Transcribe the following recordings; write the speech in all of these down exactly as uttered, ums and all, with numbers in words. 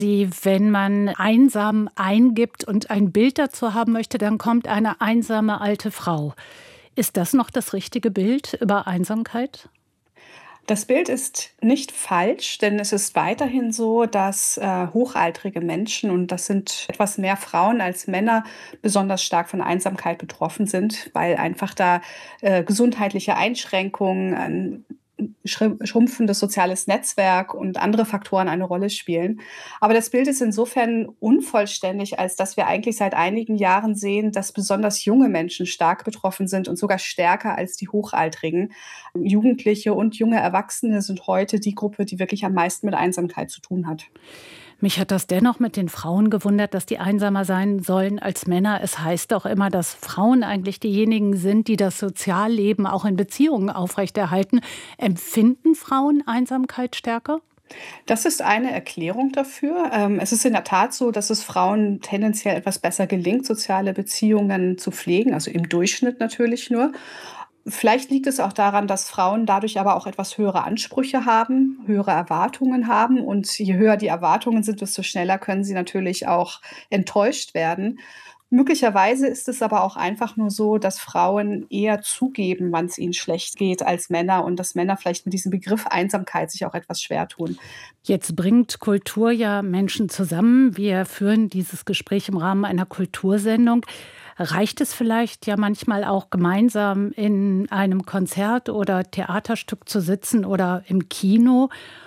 die, wenn man einsam eingibt und ein Bild dazu haben möchte, dann kommt eine einsame alte Frau. Ist das noch das richtige Bild über Einsamkeit? Das Bild ist nicht falsch, denn es ist weiterhin so, dass äh, hochaltrige Menschen, und das sind etwas mehr Frauen als Männer, besonders stark von Einsamkeit betroffen sind, weil einfach da äh, gesundheitliche Einschränkungen, ein schrim- schrumpfendes soziales Netzwerk und andere Faktoren eine Rolle spielen. Aber das Bild ist insofern unvollständig, als dass wir eigentlich seit einigen Jahren sehen, dass besonders junge Menschen stark betroffen sind und sogar stärker als die Hochaltrigen. Jugendliche und junge Erwachsene sind heute die Gruppe, die wirklich am meisten mit Einsamkeit zu tun hat. Mich hat das dennoch mit den Frauen gewundert, dass die einsamer sein sollen als Männer. Es heißt doch immer, dass Frauen eigentlich diejenigen sind, die das Sozialleben auch in Beziehungen aufrechterhalten. Empfinden Frauen Einsamkeit stärker? Das ist eine Erklärung dafür. Ähm, es ist in der Tat so, dass es Frauen tendenziell etwas besser gelingt, soziale Beziehungen zu pflegen, also im Durchschnitt natürlich nur. Vielleicht liegt es auch daran, dass Frauen dadurch aber auch etwas höhere Ansprüche haben, höhere Erwartungen haben. Und je höher die Erwartungen sind, desto schneller können sie natürlich auch enttäuscht werden. Möglicherweise ist es aber auch einfach nur so, dass Frauen eher zugeben, wann es ihnen schlecht geht, als Männer, und dass Männer vielleicht mit diesem Begriff Einsamkeit sich auch etwas schwer tun. Jetzt bringt Kultur ja Menschen zusammen. Wir führen dieses Gespräch im Rahmen einer Kultursendung. Reicht es vielleicht ja manchmal auch gemeinsam in einem Konzert oder Theaterstück zu sitzen oder im Kino,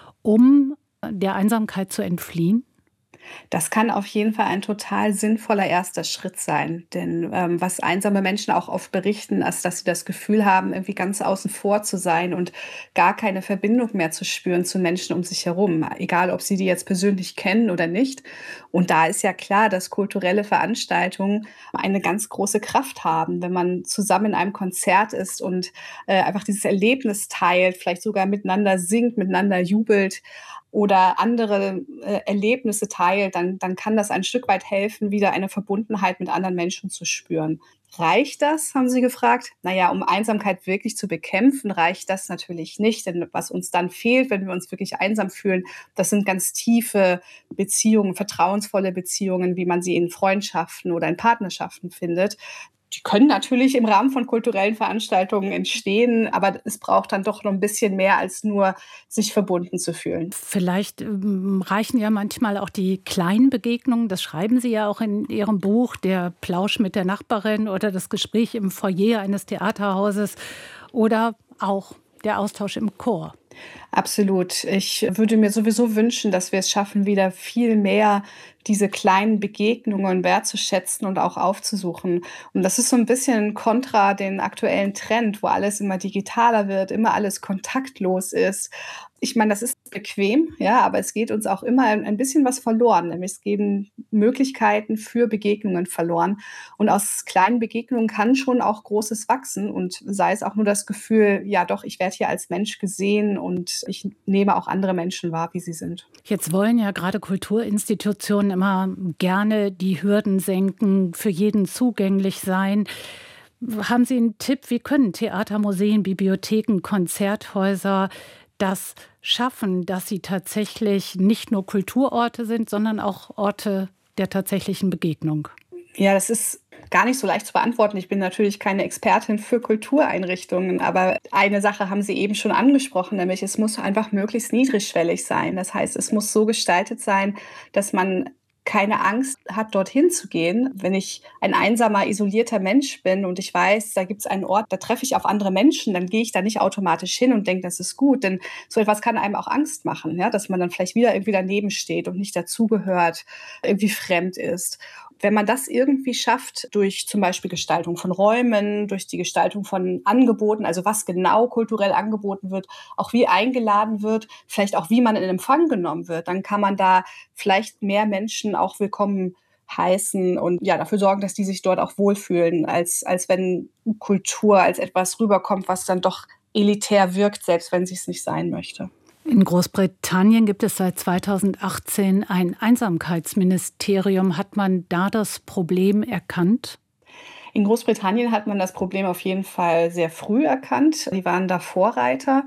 um der Einsamkeit zu entfliehen? Das kann auf jeden Fall ein total sinnvoller erster Schritt sein. Denn ähm, was einsame Menschen auch oft berichten, ist, dass sie das Gefühl haben, irgendwie ganz außen vor zu sein und gar keine Verbindung mehr zu spüren zu Menschen um sich herum, egal ob sie die jetzt persönlich kennen oder nicht. Und da ist ja klar, dass kulturelle Veranstaltungen eine ganz große Kraft haben, wenn man zusammen in einem Konzert ist und äh, einfach dieses Erlebnis teilt, vielleicht sogar miteinander singt, miteinander jubelt oder andere äh, Erlebnisse teilt, dann, dann kann das ein Stück weit helfen, wieder eine Verbundenheit mit anderen Menschen zu spüren. Reicht das, haben Sie gefragt? Naja, um Einsamkeit wirklich zu bekämpfen, reicht das natürlich nicht. Denn was uns dann fehlt, wenn wir uns wirklich einsam fühlen, das sind ganz tiefe Beziehungen, vertrauensvolle Beziehungen, wie man sie in Freundschaften oder in Partnerschaften findet. Die können natürlich im Rahmen von kulturellen Veranstaltungen entstehen, aber es braucht dann doch noch ein bisschen mehr als nur sich verbunden zu fühlen. Vielleicht ähm, reichen ja manchmal auch die kleinen Begegnungen, das schreiben Sie ja auch in Ihrem Buch, der Plausch mit der Nachbarin oder das Gespräch im Foyer eines Theaterhauses oder auch der Austausch im Chor. Absolut. Ich würde mir sowieso wünschen, dass wir es schaffen, wieder viel mehr diese kleinen Begegnungen wertzuschätzen und auch aufzusuchen. Und das ist so ein bisschen kontra den aktuellen Trend, wo alles immer digitaler wird, immer alles kontaktlos ist. Ich meine, das ist bequem, ja, aber es geht uns auch immer ein ein bisschen was verloren, nämlich es gehen Möglichkeiten für Begegnungen verloren. Und aus kleinen Begegnungen kann schon auch Großes wachsen, und sei es auch nur das Gefühl: „Ja doch, ich werde hier als Mensch gesehen und ich nehme auch andere Menschen wahr, wie sie sind.“ Jetzt wollen ja gerade Kulturinstitutionen immer gerne die Hürden senken, für jeden zugänglich sein. Haben Sie einen Tipp, wie können Theater, Museen, Bibliotheken, Konzerthäuser das schaffen, dass sie tatsächlich nicht nur Kulturorte sind, sondern auch Orte der tatsächlichen Begegnung? Ja, das ist gar nicht so leicht zu beantworten. Ich bin natürlich keine Expertin für Kultureinrichtungen, aber eine Sache haben Sie eben schon angesprochen, nämlich es muss einfach möglichst niedrigschwellig sein. Das heißt, es muss so gestaltet sein, dass man keine Angst hat, dorthin zu gehen. Wenn ich ein einsamer, isolierter Mensch bin und ich weiß, da gibt es einen Ort, da treffe ich auf andere Menschen, dann gehe ich da nicht automatisch hin und denke, das ist gut. Denn so etwas kann einem auch Angst machen, ja, dass man dann vielleicht wieder irgendwie daneben steht und nicht dazugehört, irgendwie fremd ist. Wenn man das irgendwie schafft, durch zum Beispiel Gestaltung von Räumen, durch die Gestaltung von Angeboten, also was genau kulturell angeboten wird, auch wie eingeladen wird, vielleicht auch wie man in Empfang genommen wird, dann kann man da vielleicht mehr Menschen auch willkommen heißen und ja, dafür sorgen, dass die sich dort auch wohlfühlen, als, als wenn Kultur als etwas rüberkommt, was dann doch elitär wirkt, selbst wenn sie es nicht sein möchte. In Großbritannien gibt es seit zweitausendachtzehn ein Einsamkeitsministerium. Hat man da das Problem erkannt? In Großbritannien hat man das Problem auf jeden Fall sehr früh erkannt. Die waren da Vorreiter.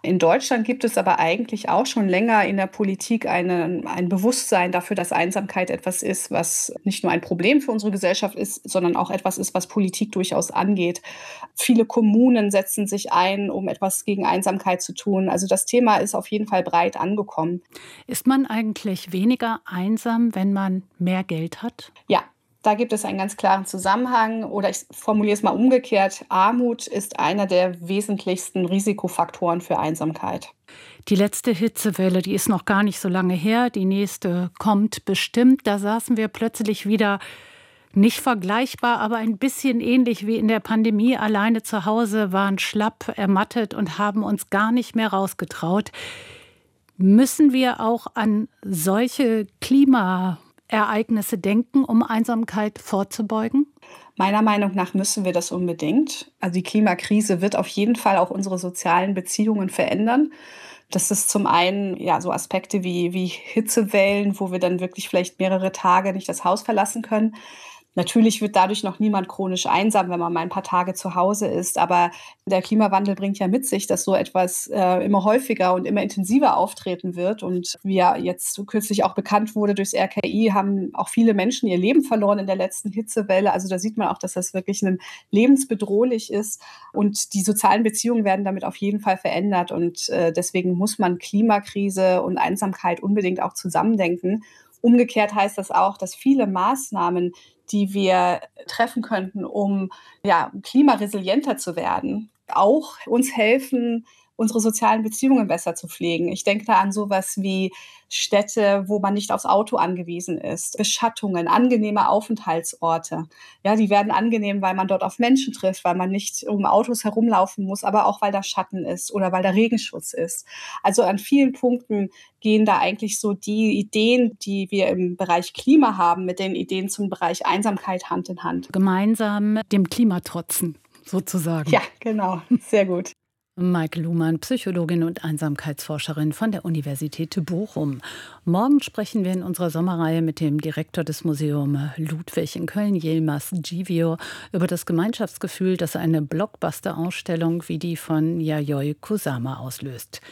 In Deutschland gibt es aber eigentlich auch schon länger in der Politik eine, ein Bewusstsein dafür, dass Einsamkeit etwas ist, was nicht nur ein Problem für unsere Gesellschaft ist, sondern auch etwas ist, was Politik durchaus angeht. Viele Kommunen setzen sich ein, um etwas gegen Einsamkeit zu tun. Also das Thema ist auf jeden Fall breit angekommen. Ist man eigentlich weniger einsam, wenn man mehr Geld hat? Ja. Da gibt es einen ganz klaren Zusammenhang, oder ich formuliere es mal umgekehrt: Armut ist einer der wesentlichsten Risikofaktoren für Einsamkeit. Die letzte Hitzewelle, die ist noch gar nicht so lange her, die nächste kommt bestimmt. Da saßen wir plötzlich wieder nicht vergleichbar, aber ein bisschen ähnlich wie in der Pandemie alleine zu Hause, waren schlapp, ermattet und haben uns gar nicht mehr rausgetraut. Müssen wir auch an solche Klima Ereignisse denken, um Einsamkeit vorzubeugen? Meiner Meinung nach müssen wir das unbedingt. Also die Klimakrise wird auf jeden Fall auch unsere sozialen Beziehungen verändern. Das ist zum einen ja so Aspekte wie, wie Hitzewellen, wo wir dann wirklich vielleicht mehrere Tage nicht das Haus verlassen können. Natürlich wird dadurch noch niemand chronisch einsam, wenn man mal ein paar Tage zu Hause ist. Aber der Klimawandel bringt ja mit sich, dass so etwas äh, immer häufiger und immer intensiver auftreten wird. Und wie ja jetzt so kürzlich auch bekannt wurde durchs R K I, haben auch viele Menschen ihr Leben verloren in der letzten Hitzewelle. Also da sieht man auch, dass das wirklich ein lebensbedrohlich ist. Und die sozialen Beziehungen werden damit auf jeden Fall verändert. Und äh, deswegen muss man Klimakrise und Einsamkeit unbedingt auch zusammendenken. Umgekehrt heißt das auch, dass viele Maßnahmen, die wir treffen könnten, um ja, klimaresilienter zu werden, auch uns helfen, unsere sozialen Beziehungen besser zu pflegen. Ich denke da an sowas wie Städte, wo man nicht aufs Auto angewiesen ist, Beschattungen, angenehme Aufenthaltsorte. Ja, die werden angenehm, weil man dort auf Menschen trifft, weil man nicht um Autos herumlaufen muss, aber auch, weil da Schatten ist oder weil da Regenschutz ist. Also an vielen Punkten gehen da eigentlich so die Ideen, die wir im Bereich Klima haben, mit den Ideen zum Bereich Einsamkeit Hand in Hand. Gemeinsam dem Klima trotzen, sozusagen. Ja, genau. Sehr gut. Maike Luhmann, Psychologin und Einsamkeitsforscherin von der Universität Bochum. Morgen sprechen wir in unserer Sommerreihe mit dem Direktor des Museums Ludwig in Köln, Yilmaz Givio, über das Gemeinschaftsgefühl, das eine Blockbuster-Ausstellung wie die von Yayoi Kusama auslöst.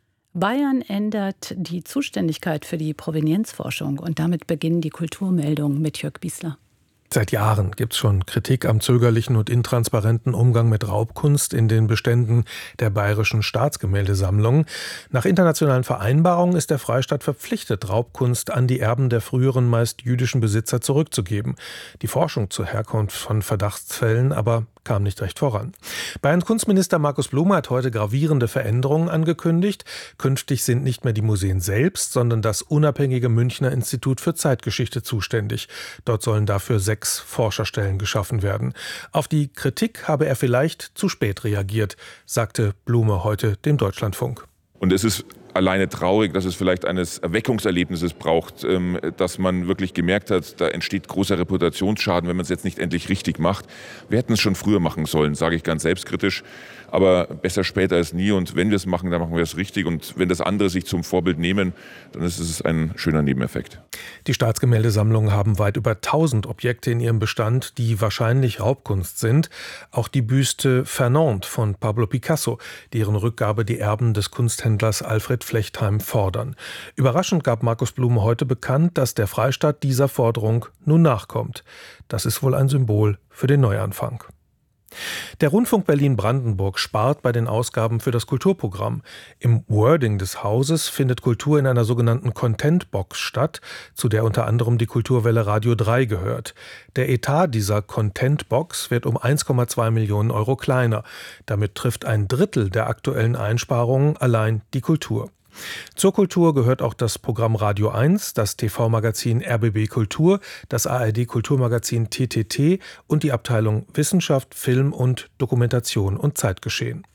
Bayern ändert die Zuständigkeit für die Provenienzforschung und damit beginnen die Kulturmeldungen mit Jörg Biesler. Seit Jahren gibt es schon Kritik am zögerlichen und intransparenten Umgang mit Raubkunst in den Beständen der Bayerischen Staatsgemäldesammlung. Nach internationalen Vereinbarungen ist der Freistaat verpflichtet, Raubkunst an die Erben der früheren meist jüdischen Besitzer zurückzugeben. Die Forschung zur Herkunft von Verdachtsfällen aber kam nicht recht voran. Bayerns Kunstminister Markus Blume hat heute gravierende Veränderungen angekündigt. Künftig sind nicht mehr die Museen selbst, sondern das unabhängige Münchner Institut für Zeitgeschichte zuständig. Dort sollen dafür sechs Forscherstellen geschaffen werden. Auf die Kritik habe er vielleicht zu spät reagiert, sagte Blume heute dem Deutschlandfunk. Und es ist alleine traurig, dass es vielleicht eines Erweckungserlebnisses braucht, dass man wirklich gemerkt hat, da entsteht großer Reputationsschaden, wenn man es jetzt nicht endlich richtig macht. Wir hätten es schon früher machen sollen, sage ich ganz selbstkritisch. Aber besser später als nie. Und wenn wir es machen, dann machen wir es richtig. Und wenn das andere sich zum Vorbild nehmen, dann ist es ein schöner Nebeneffekt. Die Staatsgemäldesammlungen haben weit über tausend Objekte in ihrem Bestand, die wahrscheinlich Raubkunst sind. Auch die Büste Fernand von Pablo Picasso, deren Rückgabe die Erben des Kunsthändlers Alfred Flechtheim fordern. Überraschend gab Markus Blume heute bekannt, dass der Freistaat dieser Forderung nun nachkommt. Das ist wohl ein Symbol für den Neuanfang. Der Rundfunk Berlin-Brandenburg spart bei den Ausgaben für das Kulturprogramm. Im Wording des Hauses findet Kultur in einer sogenannten Content-Box statt, zu der unter anderem die Kulturwelle Radio drei gehört. Der Etat dieser Content-Box wird um eins Komma zwei Millionen Euro kleiner. Damit trifft ein Drittel der aktuellen Einsparungen allein die Kultur. Zur Kultur gehört auch das Programm Radio eins, das T V-Magazin R B B Kultur, das A R D-Kulturmagazin T T T und die Abteilung Wissenschaft, Film und Dokumentation und Zeitgeschehen.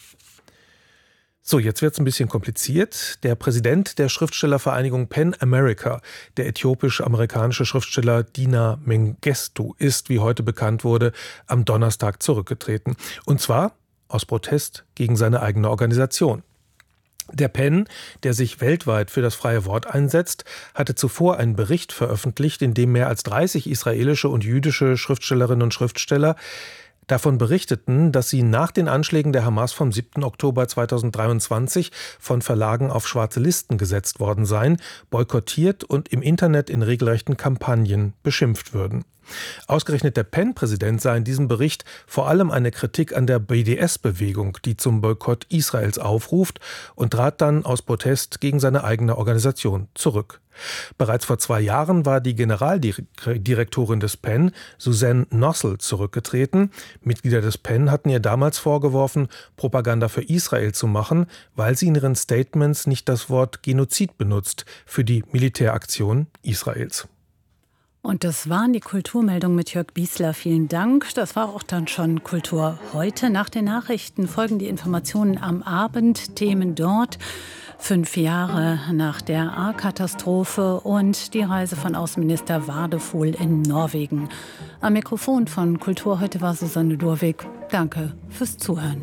So, jetzt wird es ein bisschen kompliziert. Der Präsident der Schriftstellervereinigung PEN America, der äthiopisch-amerikanische Schriftsteller Dina Mengestu, ist, wie heute bekannt wurde, am Donnerstag zurückgetreten. Und zwar aus Protest gegen seine eigene Organisation. Der PEN, der sich weltweit für das freie Wort einsetzt, hatte zuvor einen Bericht veröffentlicht, in dem mehr als dreißig israelische und jüdische Schriftstellerinnen und Schriftsteller davon berichteten, dass sie nach den Anschlägen der Hamas vom siebten Oktober zweitausenddreiundzwanzig von Verlagen auf schwarze Listen gesetzt worden seien, boykottiert und im Internet in regelrechten Kampagnen beschimpft würden. Ausgerechnet der Penn-Präsident sah in diesem Bericht vor allem eine Kritik an der B D S-Bewegung, die zum Boykott Israels aufruft, und trat dann aus Protest gegen seine eigene Organisation zurück. Bereits vor zwei Jahren war die Generaldirektorin des Penn, Suzanne Nossel, zurückgetreten. Mitglieder des Penn hatten ihr damals vorgeworfen, Propaganda für Israel zu machen, weil sie in ihren Statements nicht das Wort Genozid benutzt für die Militäraktion Israels. Und das waren die Kulturmeldungen mit Jörg Biesler. Vielen Dank. Das war auch dann schon Kultur heute. Nach den Nachrichten folgen die Informationen am Abend, Themen dort. Fünf Jahre nach der A-Katastrophe und die Reise von Außenminister Wadefuhl in Norwegen. Am Mikrofon von Kultur heute war Susanne Durwig. Danke fürs Zuhören.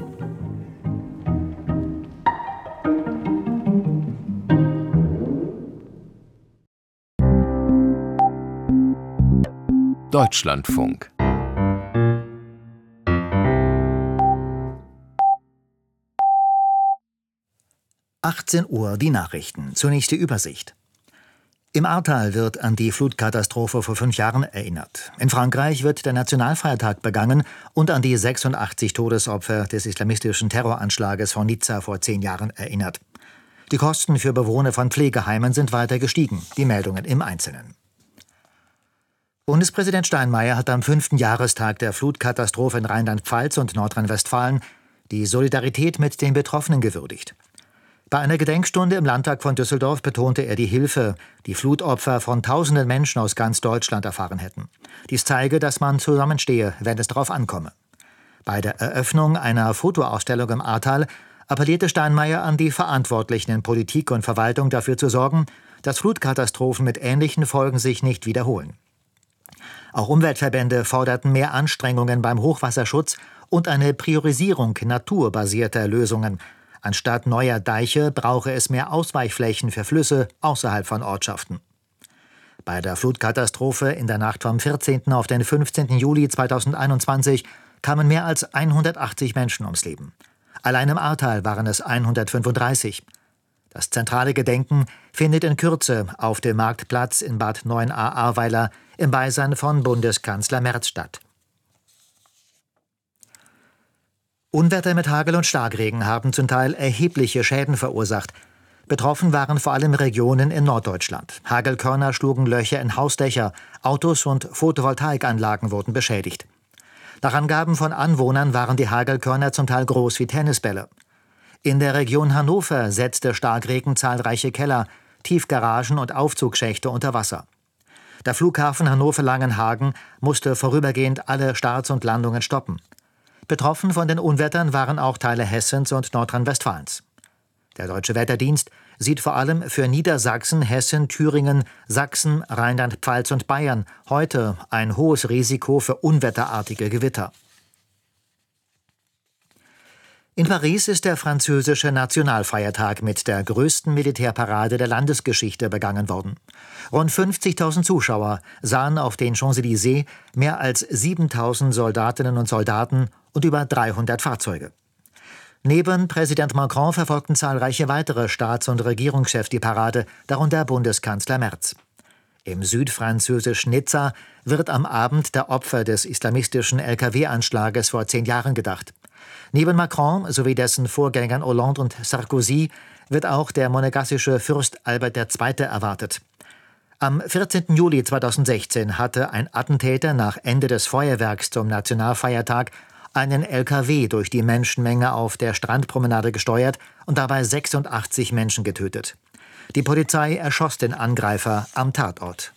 Deutschlandfunk. achtzehn Uhr die Nachrichten. Zunächst die Übersicht. Im Ahrtal wird an die Flutkatastrophe vor fünf Jahren erinnert. In Frankreich wird der Nationalfeiertag begangen und an die sechsundachtzig Todesopfer des islamistischen Terroranschlages von Nizza vor zehn Jahren erinnert. Die Kosten für Bewohner von Pflegeheimen sind weiter gestiegen. Die Meldungen im Einzelnen. Bundespräsident Steinmeier hat am fünften Jahrestag der Flutkatastrophe in Rheinland-Pfalz und Nordrhein-Westfalen die Solidarität mit den Betroffenen gewürdigt. Bei einer Gedenkstunde im Landtag von Düsseldorf betonte er die Hilfe, die Flutopfer von tausenden Menschen aus ganz Deutschland erfahren hätten. Dies zeige, dass man zusammenstehe, wenn es darauf ankomme. Bei der Eröffnung einer Fotoausstellung im Ahrtal appellierte Steinmeier an die Verantwortlichen in Politik und Verwaltung dafür zu sorgen, dass Flutkatastrophen mit ähnlichen Folgen sich nicht wiederholen. Auch Umweltverbände forderten mehr Anstrengungen beim Hochwasserschutz und eine Priorisierung naturbasierter Lösungen. Anstatt neuer Deiche brauche es mehr Ausweichflächen für Flüsse außerhalb von Ortschaften. Bei der Flutkatastrophe in der Nacht vom vierzehnten auf den fünfzehnten Juli zweitausendeinundzwanzig kamen mehr als hundertachtzig Menschen ums Leben. Allein im Ahrtal waren es hundertfünfunddreißig. Das zentrale Gedenken findet in Kürze auf dem Marktplatz in Bad Neuenahr-Ahrweiler im Beisein von Bundeskanzler Merz statt. Unwetter mit Hagel und Starkregen haben zum Teil erhebliche Schäden verursacht. Betroffen waren vor allem Regionen in Norddeutschland. Hagelkörner schlugen Löcher in Hausdächer, Autos und Photovoltaikanlagen wurden beschädigt. Nach Angaben von Anwohnern waren die Hagelkörner zum Teil groß wie Tennisbälle. In der Region Hannover setzte Starkregen zahlreiche Keller, Tiefgaragen und Aufzugschächte unter Wasser. Der Flughafen Hannover-Langenhagen musste vorübergehend alle Starts und Landungen stoppen. Betroffen von den Unwettern waren auch Teile Hessens und Nordrhein-Westfalens. Der Deutsche Wetterdienst sieht vor allem für Niedersachsen, Hessen, Thüringen, Sachsen, Rheinland-Pfalz und Bayern heute ein hohes Risiko für unwetterartige Gewitter. In Paris ist der französische Nationalfeiertag mit der größten Militärparade der Landesgeschichte begangen worden. Rund fünfzigtausend Zuschauer sahen auf den Champs-Élysées mehr als siebentausend Soldatinnen und Soldaten und über dreihundert Fahrzeuge. Neben Präsident Macron verfolgten zahlreiche weitere Staats- und Regierungschefs die Parade, darunter Bundeskanzler Merz. Im südfranzösischen Nizza wird am Abend der Opfer des islamistischen L K W-Anschlages vor zehn Jahren gedacht. Neben Macron sowie dessen Vorgängern Hollande und Sarkozy wird auch der monegassische Fürst Albert der Zweite erwartet. Am vierzehnten Juli zweitausendsechzehn hatte ein Attentäter nach Ende des Feuerwerks zum Nationalfeiertag einen L K W durch die Menschenmenge auf der Strandpromenade gesteuert und dabei sechsundachtzig Menschen getötet. Die Polizei erschoss den Angreifer am Tatort.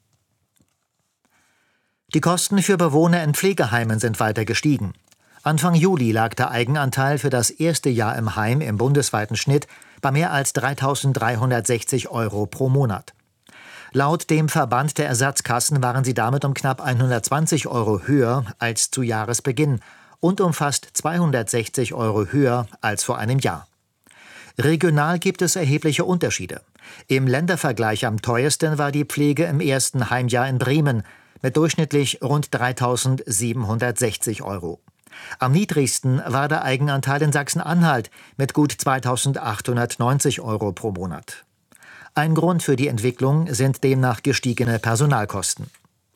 Die Kosten für Bewohner in Pflegeheimen sind weiter gestiegen. Anfang Juli lag der Eigenanteil für das erste Jahr im Heim im bundesweiten Schnitt bei mehr als dreitausenddreihundertsechzig Euro pro Monat. Laut dem Verband der Ersatzkassen waren sie damit um knapp hundertzwanzig Euro höher als zu Jahresbeginn und um fast zweihundertsechzig Euro höher als vor einem Jahr. Regional gibt es erhebliche Unterschiede. Im Ländervergleich am teuersten war die Pflege im ersten Heimjahr in Bremen mit durchschnittlich rund dreitausendsiebenhundertsechzig Euro. Am niedrigsten war der Eigenanteil in Sachsen-Anhalt mit gut zweitausendachthundertneunzig Euro pro Monat. Ein Grund für die Entwicklung sind demnach gestiegene Personalkosten.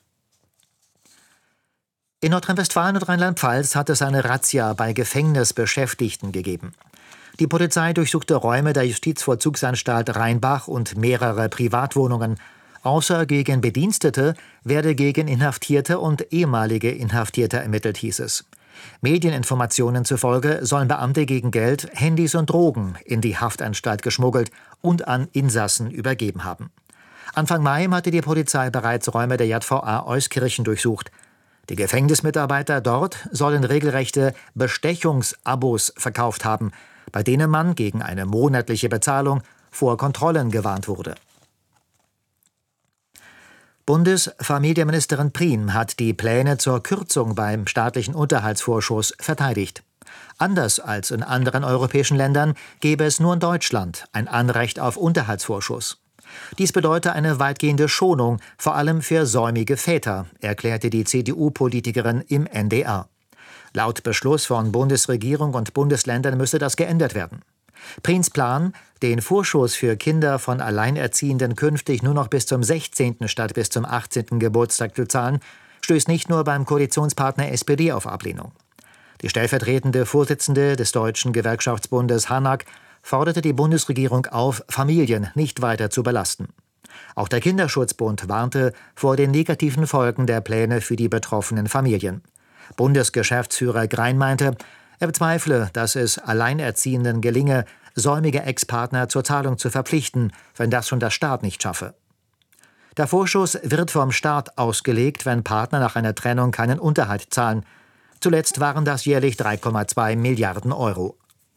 In Nordrhein-Westfalen und Rheinland-Pfalz hat es eine Razzia bei Gefängnisbeschäftigten gegeben. Die Polizei durchsuchte Räume der Justizvollzugsanstalt Rheinbach und mehrere Privatwohnungen. Außer gegen Bedienstete werde gegen Inhaftierte und ehemalige Inhaftierte ermittelt, hieß es. Medieninformationen zufolge sollen Beamte gegen Geld Handys und Drogen in die Haftanstalt geschmuggelt und an Insassen übergeben haben. Anfang Mai hatte die Polizei bereits Räume der J V A Euskirchen durchsucht. Die Gefängnismitarbeiter dort sollen regelrechte Bestechungsabos verkauft haben, bei denen man gegen eine monatliche Bezahlung vor Kontrollen gewarnt wurde. Bundesfamilienministerin Prien hat die Pläne zur Kürzung beim staatlichen Unterhaltsvorschuss verteidigt. Anders als in anderen europäischen Ländern gäbe es nur in Deutschland ein Anrecht auf Unterhaltsvorschuss. Dies bedeute eine weitgehende Schonung, vor allem für säumige Väter, erklärte die C D U-Politikerin im N D R. Laut Beschluss von Bundesregierung und Bundesländern müsse das geändert werden. Priens Plan, den Vorschuss für Kinder von Alleinerziehenden künftig nur noch bis zum sechzehnten statt bis zum achtzehnten Geburtstag zu zahlen, stößt nicht nur beim Koalitionspartner S P D auf Ablehnung. Die stellvertretende Vorsitzende des Deutschen Gewerkschaftsbundes Hanak forderte die Bundesregierung auf, Familien nicht weiter zu belasten. Auch der Kinderschutzbund warnte vor den negativen Folgen der Pläne für die betroffenen Familien. Bundesgeschäftsführer Grein meinte, er bezweifle, dass es Alleinerziehenden gelinge, säumige Ex-Partner zur Zahlung zu verpflichten, wenn das schon der Staat nicht schaffe. Der Vorschuss wird vom Staat ausgelegt, wenn Partner nach einer Trennung keinen Unterhalt zahlen. Zuletzt waren das jährlich drei Komma zwei Milliarden Euro.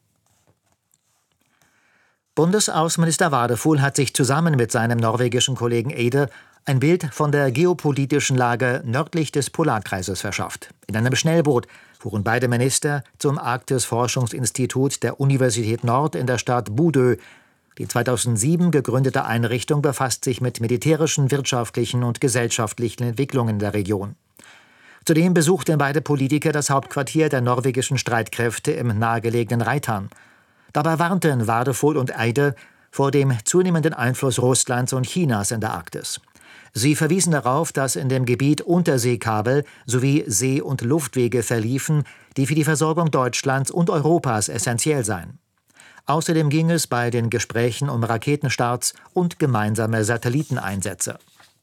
Bundesaußenminister Wadefuhl hat sich zusammen mit seinem norwegischen Kollegen Eide ein Bild von der geopolitischen Lage nördlich des Polarkreises verschafft. In einem Schnellboot fuhren beide Minister zum Arktis-Forschungsinstitut der Universität Nord in der Stadt Bodø. Die zweitausendsieben gegründete Einrichtung befasst sich mit militärischen, wirtschaftlichen und gesellschaftlichen Entwicklungen der Region. Zudem besuchten beide Politiker das Hauptquartier der norwegischen Streitkräfte im nahegelegenen Reitan. Dabei warnten Wadefuhl und Eide vor dem zunehmenden Einfluss Russlands und Chinas in der Arktis. Sie verwiesen darauf, dass in dem Gebiet Unterseekabel sowie See- und Luftwege verliefen, die für die Versorgung Deutschlands und Europas essentiell seien. Außerdem ging es bei den Gesprächen um Raketenstarts und gemeinsame Satelliteneinsätze.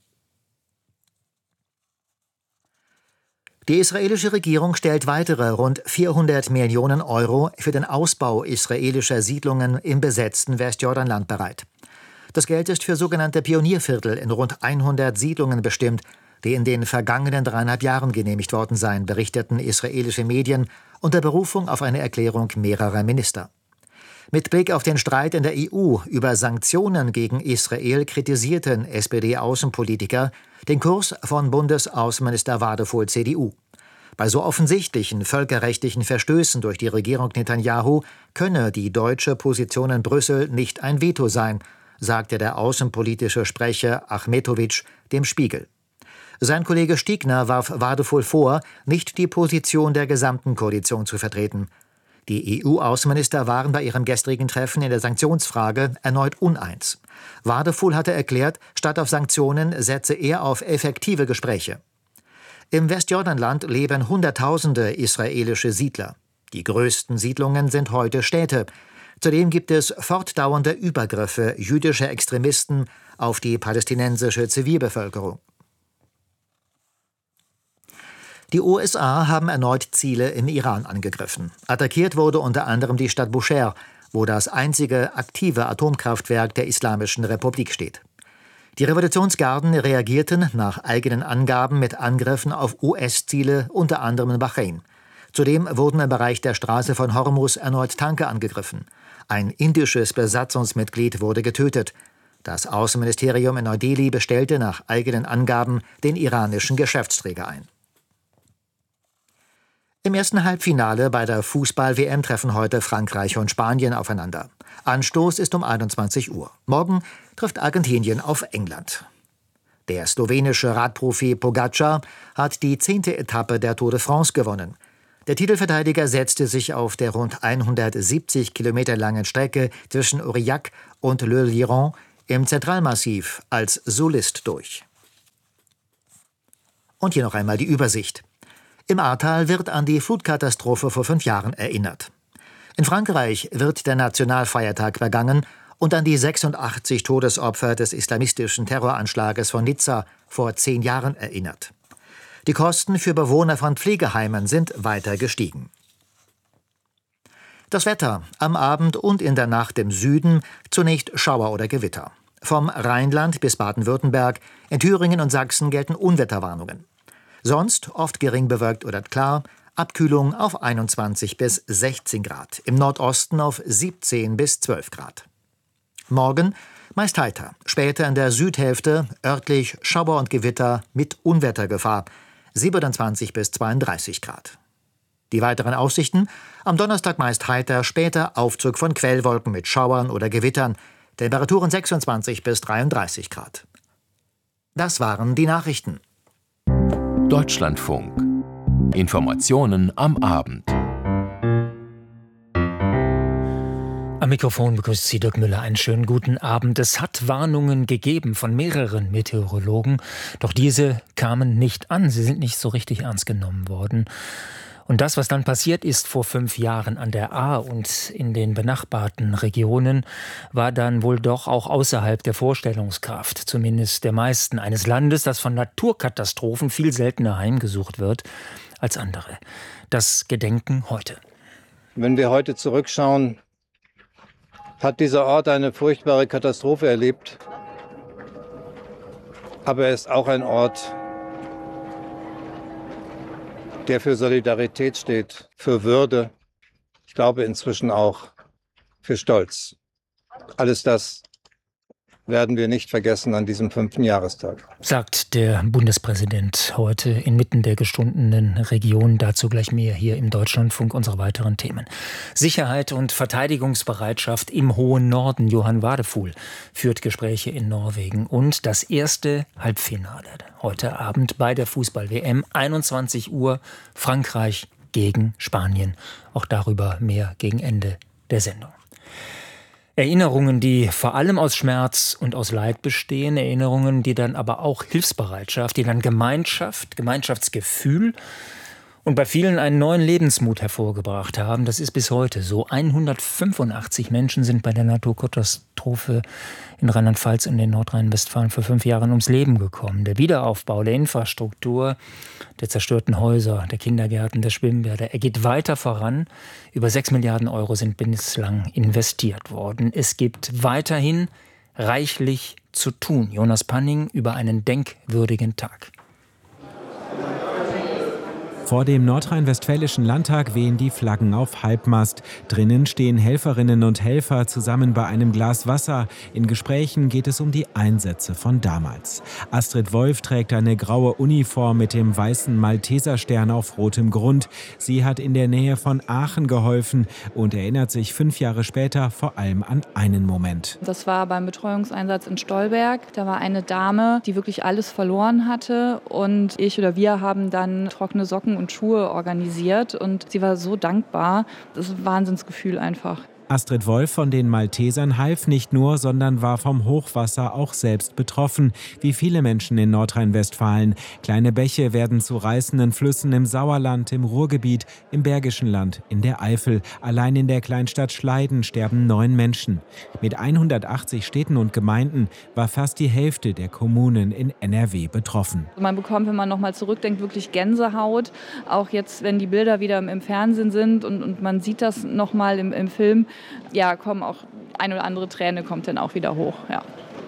Die israelische Regierung stellt weitere rund vierhundert Millionen Euro für den Ausbau israelischer Siedlungen im besetzten Westjordanland bereit. Das Geld ist für sogenannte Pionierviertel in rund hundert Siedlungen bestimmt, die in den vergangenen dreieinhalb Jahren genehmigt worden seien, berichteten israelische Medien unter Berufung auf eine Erklärung mehrerer Minister. Mit Blick auf den Streit in der E U über Sanktionen gegen Israel kritisierten S P D-Außenpolitiker den Kurs von Bundesaußenminister Wadefuhl C D U. Bei so offensichtlichen völkerrechtlichen Verstößen durch die Regierung Netanyahu könne die deutsche Position in Brüssel nicht ein Veto sein, sagte der außenpolitische Sprecher Achmetowitsch dem Spiegel. Sein Kollege Stiegner warf Wadefuhl vor, nicht die Position der gesamten Koalition zu vertreten. Die E U-Außenminister waren bei ihrem gestrigen Treffen in der Sanktionsfrage erneut uneins. Wadefuhl hatte erklärt, statt auf Sanktionen setze er auf effektive Gespräche. Im Westjordanland leben Hunderttausende israelische Siedler. Die größten Siedlungen sind heute Städte. Zudem gibt es fortdauernde Übergriffe jüdischer Extremisten auf die palästinensische Zivilbevölkerung. Die U S A haben erneut Ziele im Iran angegriffen. Attackiert wurde unter anderem die Stadt Bushehr, wo das einzige aktive Atomkraftwerk der Islamischen Republik steht. Die Revolutionsgarden reagierten nach eigenen Angaben mit Angriffen auf U S-Ziele, unter anderem in Bahrain. Zudem wurden im Bereich der Straße von Hormuz erneut Tanker angegriffen. Ein indisches Besatzungsmitglied wurde getötet. Das Außenministerium in Neu-Delhi bestellte nach eigenen Angaben den iranischen Geschäftsträger ein. Im ersten Halbfinale bei der Fußball-W M treffen heute Frankreich und Spanien aufeinander. Anstoß ist um einundzwanzig Uhr. Morgen trifft Argentinien auf England. Der slowenische Radprofi Pogačar hat die zehnte Etappe der Tour de France gewonnen. Der Titelverteidiger setzte sich auf der rund hundertsiebzig Kilometer langen Strecke zwischen Aurillac und Le Liron im Zentralmassiv als Solist durch. Und hier noch einmal die Übersicht. Im Ahrtal wird an die Flutkatastrophe vor fünf Jahren erinnert. In Frankreich wird der Nationalfeiertag begangen und an die sechsundachtzig Todesopfer des islamistischen Terroranschlages von Nizza vor zehn Jahren erinnert. Die Kosten für Bewohner von Pflegeheimen sind weiter gestiegen. Das Wetter am Abend und in der Nacht im Süden zunächst Schauer oder Gewitter. Vom Rheinland bis Baden-Württemberg, in Thüringen und Sachsen gelten Unwetterwarnungen. Sonst oft gering bewölkt oder klar, Abkühlung auf einundzwanzig bis sechzehn Grad, im Nordosten auf siebzehn bis zwölf Grad. Morgen meist heiter, später in der Südhälfte örtlich Schauer und Gewitter mit Unwettergefahr, siebenundzwanzig bis zweiunddreißig Grad. Die weiteren Aussichten: am Donnerstag meist heiter, später Aufzug von Quellwolken mit Schauern oder Gewittern, Temperaturen sechsundzwanzig bis dreiunddreißig Grad. Das waren die Nachrichten. Deutschlandfunk. Informationen am Abend. Am Mikrofon begrüßt Sie Dirk Müller. Einen schönen guten Abend. Es hat Warnungen gegeben von mehreren Meteorologen, doch diese kamen nicht an. Sie sind nicht so richtig ernst genommen worden. Und das, was dann passiert ist vor fünf Jahren an der Ahr und in den benachbarten Regionen, war dann wohl doch auch außerhalb der Vorstellungskraft, zumindest der meisten, eines Landes, das von Naturkatastrophen viel seltener heimgesucht wird als andere. Das Gedenken heute. Wenn wir heute zurückschauen, hat dieser Ort eine furchtbare Katastrophe erlebt. Aber er ist auch ein Ort, der für Solidarität steht, für Würde, ich glaube inzwischen auch für Stolz. Alles das werden wir nicht vergessen an diesem fünften Jahrestag. Sagt der Bundespräsident heute inmitten der gestundenen Region. Dazu gleich mehr hier im Deutschlandfunk, unsere weiteren Themen. Sicherheit und Verteidigungsbereitschaft im hohen Norden. Johann Wadefuhl führt Gespräche in Norwegen. Und das erste Halbfinale heute Abend bei der Fußball-W M. einundzwanzig Uhr, Frankreich gegen Spanien. Auch darüber mehr gegen Ende der Sendung. Erinnerungen, die vor allem aus Schmerz und aus Leid bestehen, Erinnerungen, die dann aber auch Hilfsbereitschaft, die dann Gemeinschaft, Gemeinschaftsgefühl und bei vielen einen neuen Lebensmut hervorgebracht haben. Das ist bis heute so. hundertfünfundachtzig Menschen sind bei der Naturkatastrophe in Rheinland-Pfalz und in Nordrhein-Westfalen vor fünf Jahren ums Leben gekommen. Der Wiederaufbau der Infrastruktur, der zerstörten Häuser, der Kindergärten, der Schwimmbäder, er geht weiter voran. Über sechs Milliarden Euro sind bislang investiert worden. Es gibt weiterhin reichlich zu tun. Jonas Panning über einen denkwürdigen Tag. Vor dem Nordrhein-Westfälischen Landtag wehen die Flaggen auf Halbmast. Drinnen stehen Helferinnen und Helfer zusammen bei einem Glas Wasser. In Gesprächen geht es um die Einsätze von damals. Astrid Wolf trägt eine graue Uniform mit dem weißen Malteserstern auf rotem Grund. Sie hat in der Nähe von Aachen geholfen und erinnert sich fünf Jahre später vor allem an einen Moment. Das war beim Betreuungseinsatz in Stolberg. Da war eine Dame, die wirklich alles verloren hatte. Und ich oder wir haben dann trockene Socken und Schuhe organisiert und sie war so dankbar. Das ist ein Wahnsinnsgefühl einfach. Astrid Wolf von den Maltesern half nicht nur, sondern war vom Hochwasser auch selbst betroffen, wie viele Menschen in Nordrhein-Westfalen. Kleine Bäche werden zu reißenden Flüssen im Sauerland, im Ruhrgebiet, im Bergischen Land, in der Eifel. Allein in der Kleinstadt Schleiden sterben neun Menschen. Mit hundertachtzig Städten und Gemeinden war fast die Hälfte der Kommunen in N R W betroffen. Man bekommt, wenn man noch mal zurückdenkt, wirklich Gänsehaut. Auch jetzt, wenn die Bilder wieder im Fernsehen sind und, und man sieht das noch mal im, im Film, ja, kommen auch eine oder andere Träne kommt dann auch wieder hoch, ja.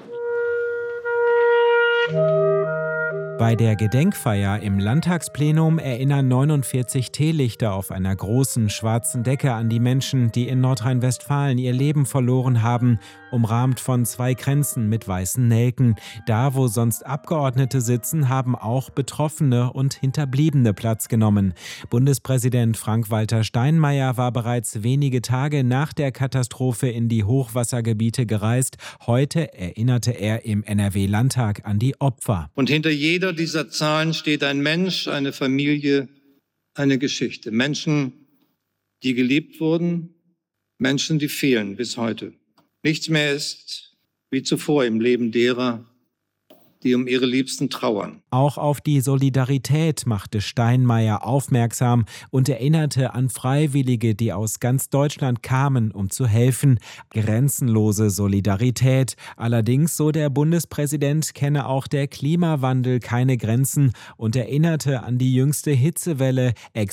Bei der Gedenkfeier im Landtagsplenum erinnern neunundvierzig Teelichter auf einer großen schwarzen Decke an die Menschen, die in Nordrhein-Westfalen ihr Leben verloren haben, umrahmt von zwei Kränzen mit weißen Nelken. Da, wo sonst Abgeordnete sitzen, haben auch Betroffene und Hinterbliebene Platz genommen. Bundespräsident Frank-Walter Steinmeier war bereits wenige Tage nach der Katastrophe in die Hochwassergebiete gereist. Heute erinnerte er im N R W-Landtag an die Opfer. Und hinter jeder dieser Zahlen steht ein Mensch, eine Familie, eine Geschichte. Menschen, die geliebt wurden, Menschen, die fehlen bis heute. Nichts mehr ist wie zuvor im Leben derer, die um ihre Liebsten trauern. Auch auf die Solidarität machte Steinmeier aufmerksam und erinnerte an Freiwillige, die aus ganz Deutschland kamen, um zu helfen. Grenzenlose Solidarität. Allerdings, so der Bundespräsident, kenne auch der Klimawandel keine Grenzen und erinnerte an die jüngste Hitzewelle.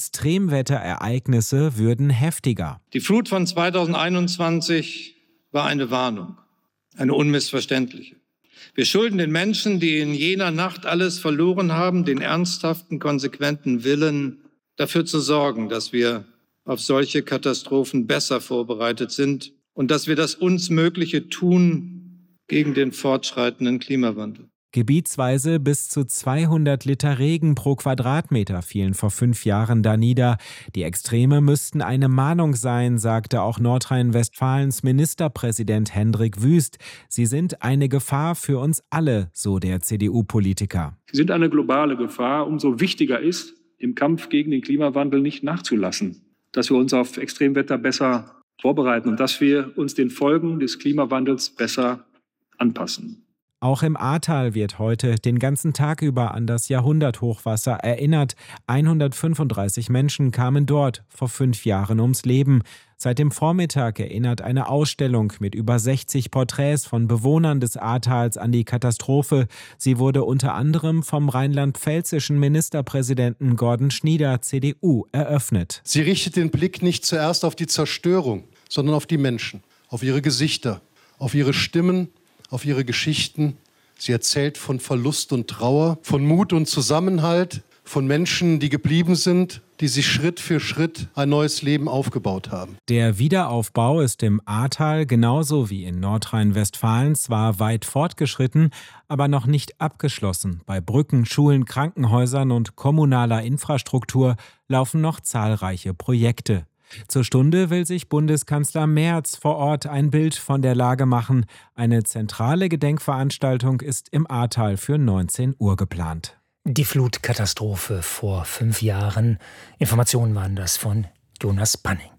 Extremwetterereignisse würden heftiger. Die Flut von zweitausendeinundzwanzig war eine Warnung, eine unmissverständliche. Wir schulden den Menschen, die in jener Nacht alles verloren haben, den ernsthaften, konsequenten Willen, dafür zu sorgen, dass wir auf solche Katastrophen besser vorbereitet sind und dass wir das uns Mögliche tun gegen den fortschreitenden Klimawandel. Gebietsweise bis zu zweihundert Liter Regen pro Quadratmeter fielen vor fünf Jahren da nieder. Die Extreme müssten eine Mahnung sein, sagte auch Nordrhein-Westfalens Ministerpräsident Hendrik Wüst. Sie sind eine Gefahr für uns alle, so der C D U-Politiker. Sie sind eine globale Gefahr. Umso wichtiger ist, im Kampf gegen den Klimawandel nicht nachzulassen, dass wir uns auf Extremwetter besser vorbereiten und dass wir uns den Folgen des Klimawandels besser anpassen. Auch im Ahrtal wird heute den ganzen Tag über an das Jahrhunderthochwasser erinnert. hundertfünfunddreißig Menschen kamen dort vor fünf Jahren ums Leben. Seit dem Vormittag erinnert eine Ausstellung mit über sechzig Porträts von Bewohnern des Ahrtals an die Katastrophe. Sie wurde unter anderem vom rheinland-pfälzischen Ministerpräsidenten Gordon Schnieder, C D U, eröffnet. Sie richtet den Blick nicht zuerst auf die Zerstörung, sondern auf die Menschen, auf ihre Gesichter, auf ihre Stimmen, auf ihre Geschichten. Sie erzählt von Verlust und Trauer, von Mut und Zusammenhalt, von Menschen, die geblieben sind, die sich Schritt für Schritt ein neues Leben aufgebaut haben. Der Wiederaufbau ist im Ahrtal genauso wie in Nordrhein-Westfalen zwar weit fortgeschritten, aber noch nicht abgeschlossen. Bei Brücken, Schulen, Krankenhäusern und kommunaler Infrastruktur laufen noch zahlreiche Projekte. Zur Stunde will sich Bundeskanzler Merz vor Ort ein Bild von der Lage machen. Eine zentrale Gedenkveranstaltung ist im Ahrtal für neunzehn Uhr geplant. Die Flutkatastrophe vor fünf Jahren. Informationen waren das von Jonas Panning.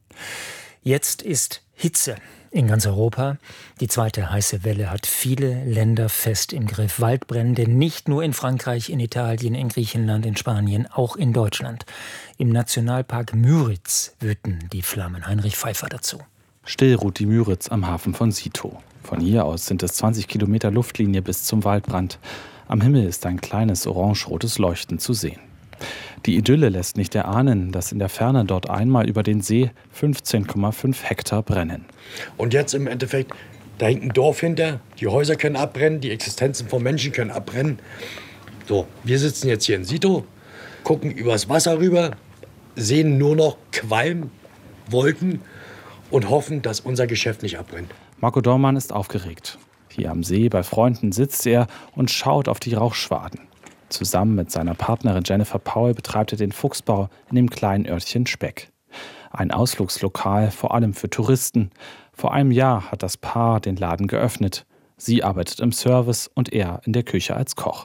Jetzt ist Hitze in ganz Europa. Die zweite heiße Welle hat viele Länder fest im Griff. Waldbrände nicht nur in Frankreich, in Italien, in Griechenland, in Spanien, auch in Deutschland. Im Nationalpark Müritz wüten die Flammen. Heinrich Pfeiffer dazu. Still ruht die Müritz am Hafen von Sito. Von hier aus sind es zwanzig Kilometer Luftlinie bis zum Waldbrand. Am Himmel ist ein kleines orange-rotes Leuchten zu sehen. Die Idylle lässt nicht erahnen, dass in der Ferne dort einmal über den See fünfzehn Komma fünf Hektar brennen. Und jetzt im Endeffekt, da hängt ein Dorf hinter, die Häuser können abbrennen, die Existenzen von Menschen können abbrennen. So, wir sitzen jetzt hier in Sito, gucken übers Wasser rüber, sehen nur noch Qualm, Wolken und hoffen, dass unser Geschäft nicht abbrennt. Marco Dormann ist aufgeregt. Hier am See bei Freunden sitzt er und schaut auf die Rauchschwaden. Zusammen mit seiner Partnerin Jennifer Paul betreibt er den Fuchsbau in dem kleinen Örtchen Speck. Ein Ausflugslokal, vor allem für Touristen. Vor einem Jahr hat das Paar den Laden geöffnet. Sie arbeitet im Service und er in der Küche als Koch.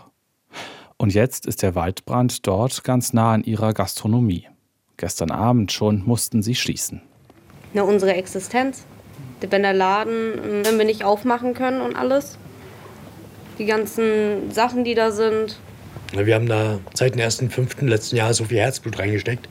Und jetzt ist der Waldbrand dort ganz nah an ihrer Gastronomie. Gestern Abend schon mussten sie schließen. Na, unsere Existenz. Wenn der Laden, wenn wir nicht aufmachen können und alles. Die ganzen Sachen, die da sind. Wir haben da seit dem ersten fünften letzten Jahr so viel Herzblut reingesteckt.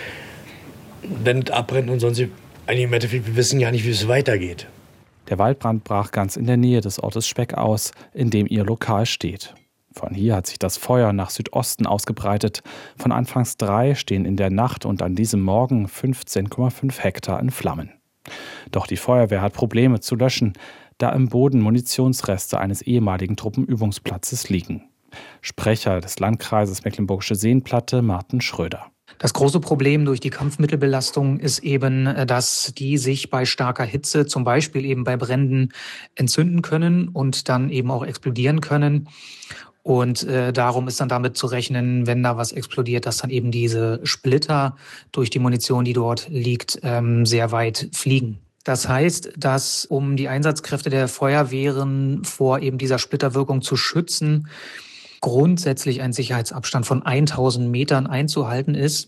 Wenn es abbrennt und sonst, eigentlich im Endeffekt, wir wissen ja nicht, wie es weitergeht. Der Waldbrand brach ganz in der Nähe des Ortes Speck aus, in dem ihr Lokal steht. Von hier hat sich das Feuer nach Südosten ausgebreitet. Von anfangs drei stehen in der Nacht und an diesem Morgen fünfzehn Komma fünf Hektar in Flammen. Doch die Feuerwehr hat Probleme zu löschen, da im Boden Munitionsreste eines ehemaligen Truppenübungsplatzes liegen. Sprecher des Landkreises Mecklenburgische Seenplatte, Martin Schröder. Das große Problem durch die Kampfmittelbelastung ist eben, dass die sich bei starker Hitze, zum Beispiel eben bei Bränden, entzünden können und dann eben auch explodieren können. Und äh, darum ist dann damit zu rechnen, wenn da was explodiert, dass dann eben diese Splitter durch die Munition, die dort liegt, ähm, sehr weit fliegen. Das heißt, dass um die Einsatzkräfte der Feuerwehren vor eben dieser Splitterwirkung zu schützen, grundsätzlich ein Sicherheitsabstand von tausend Metern einzuhalten ist.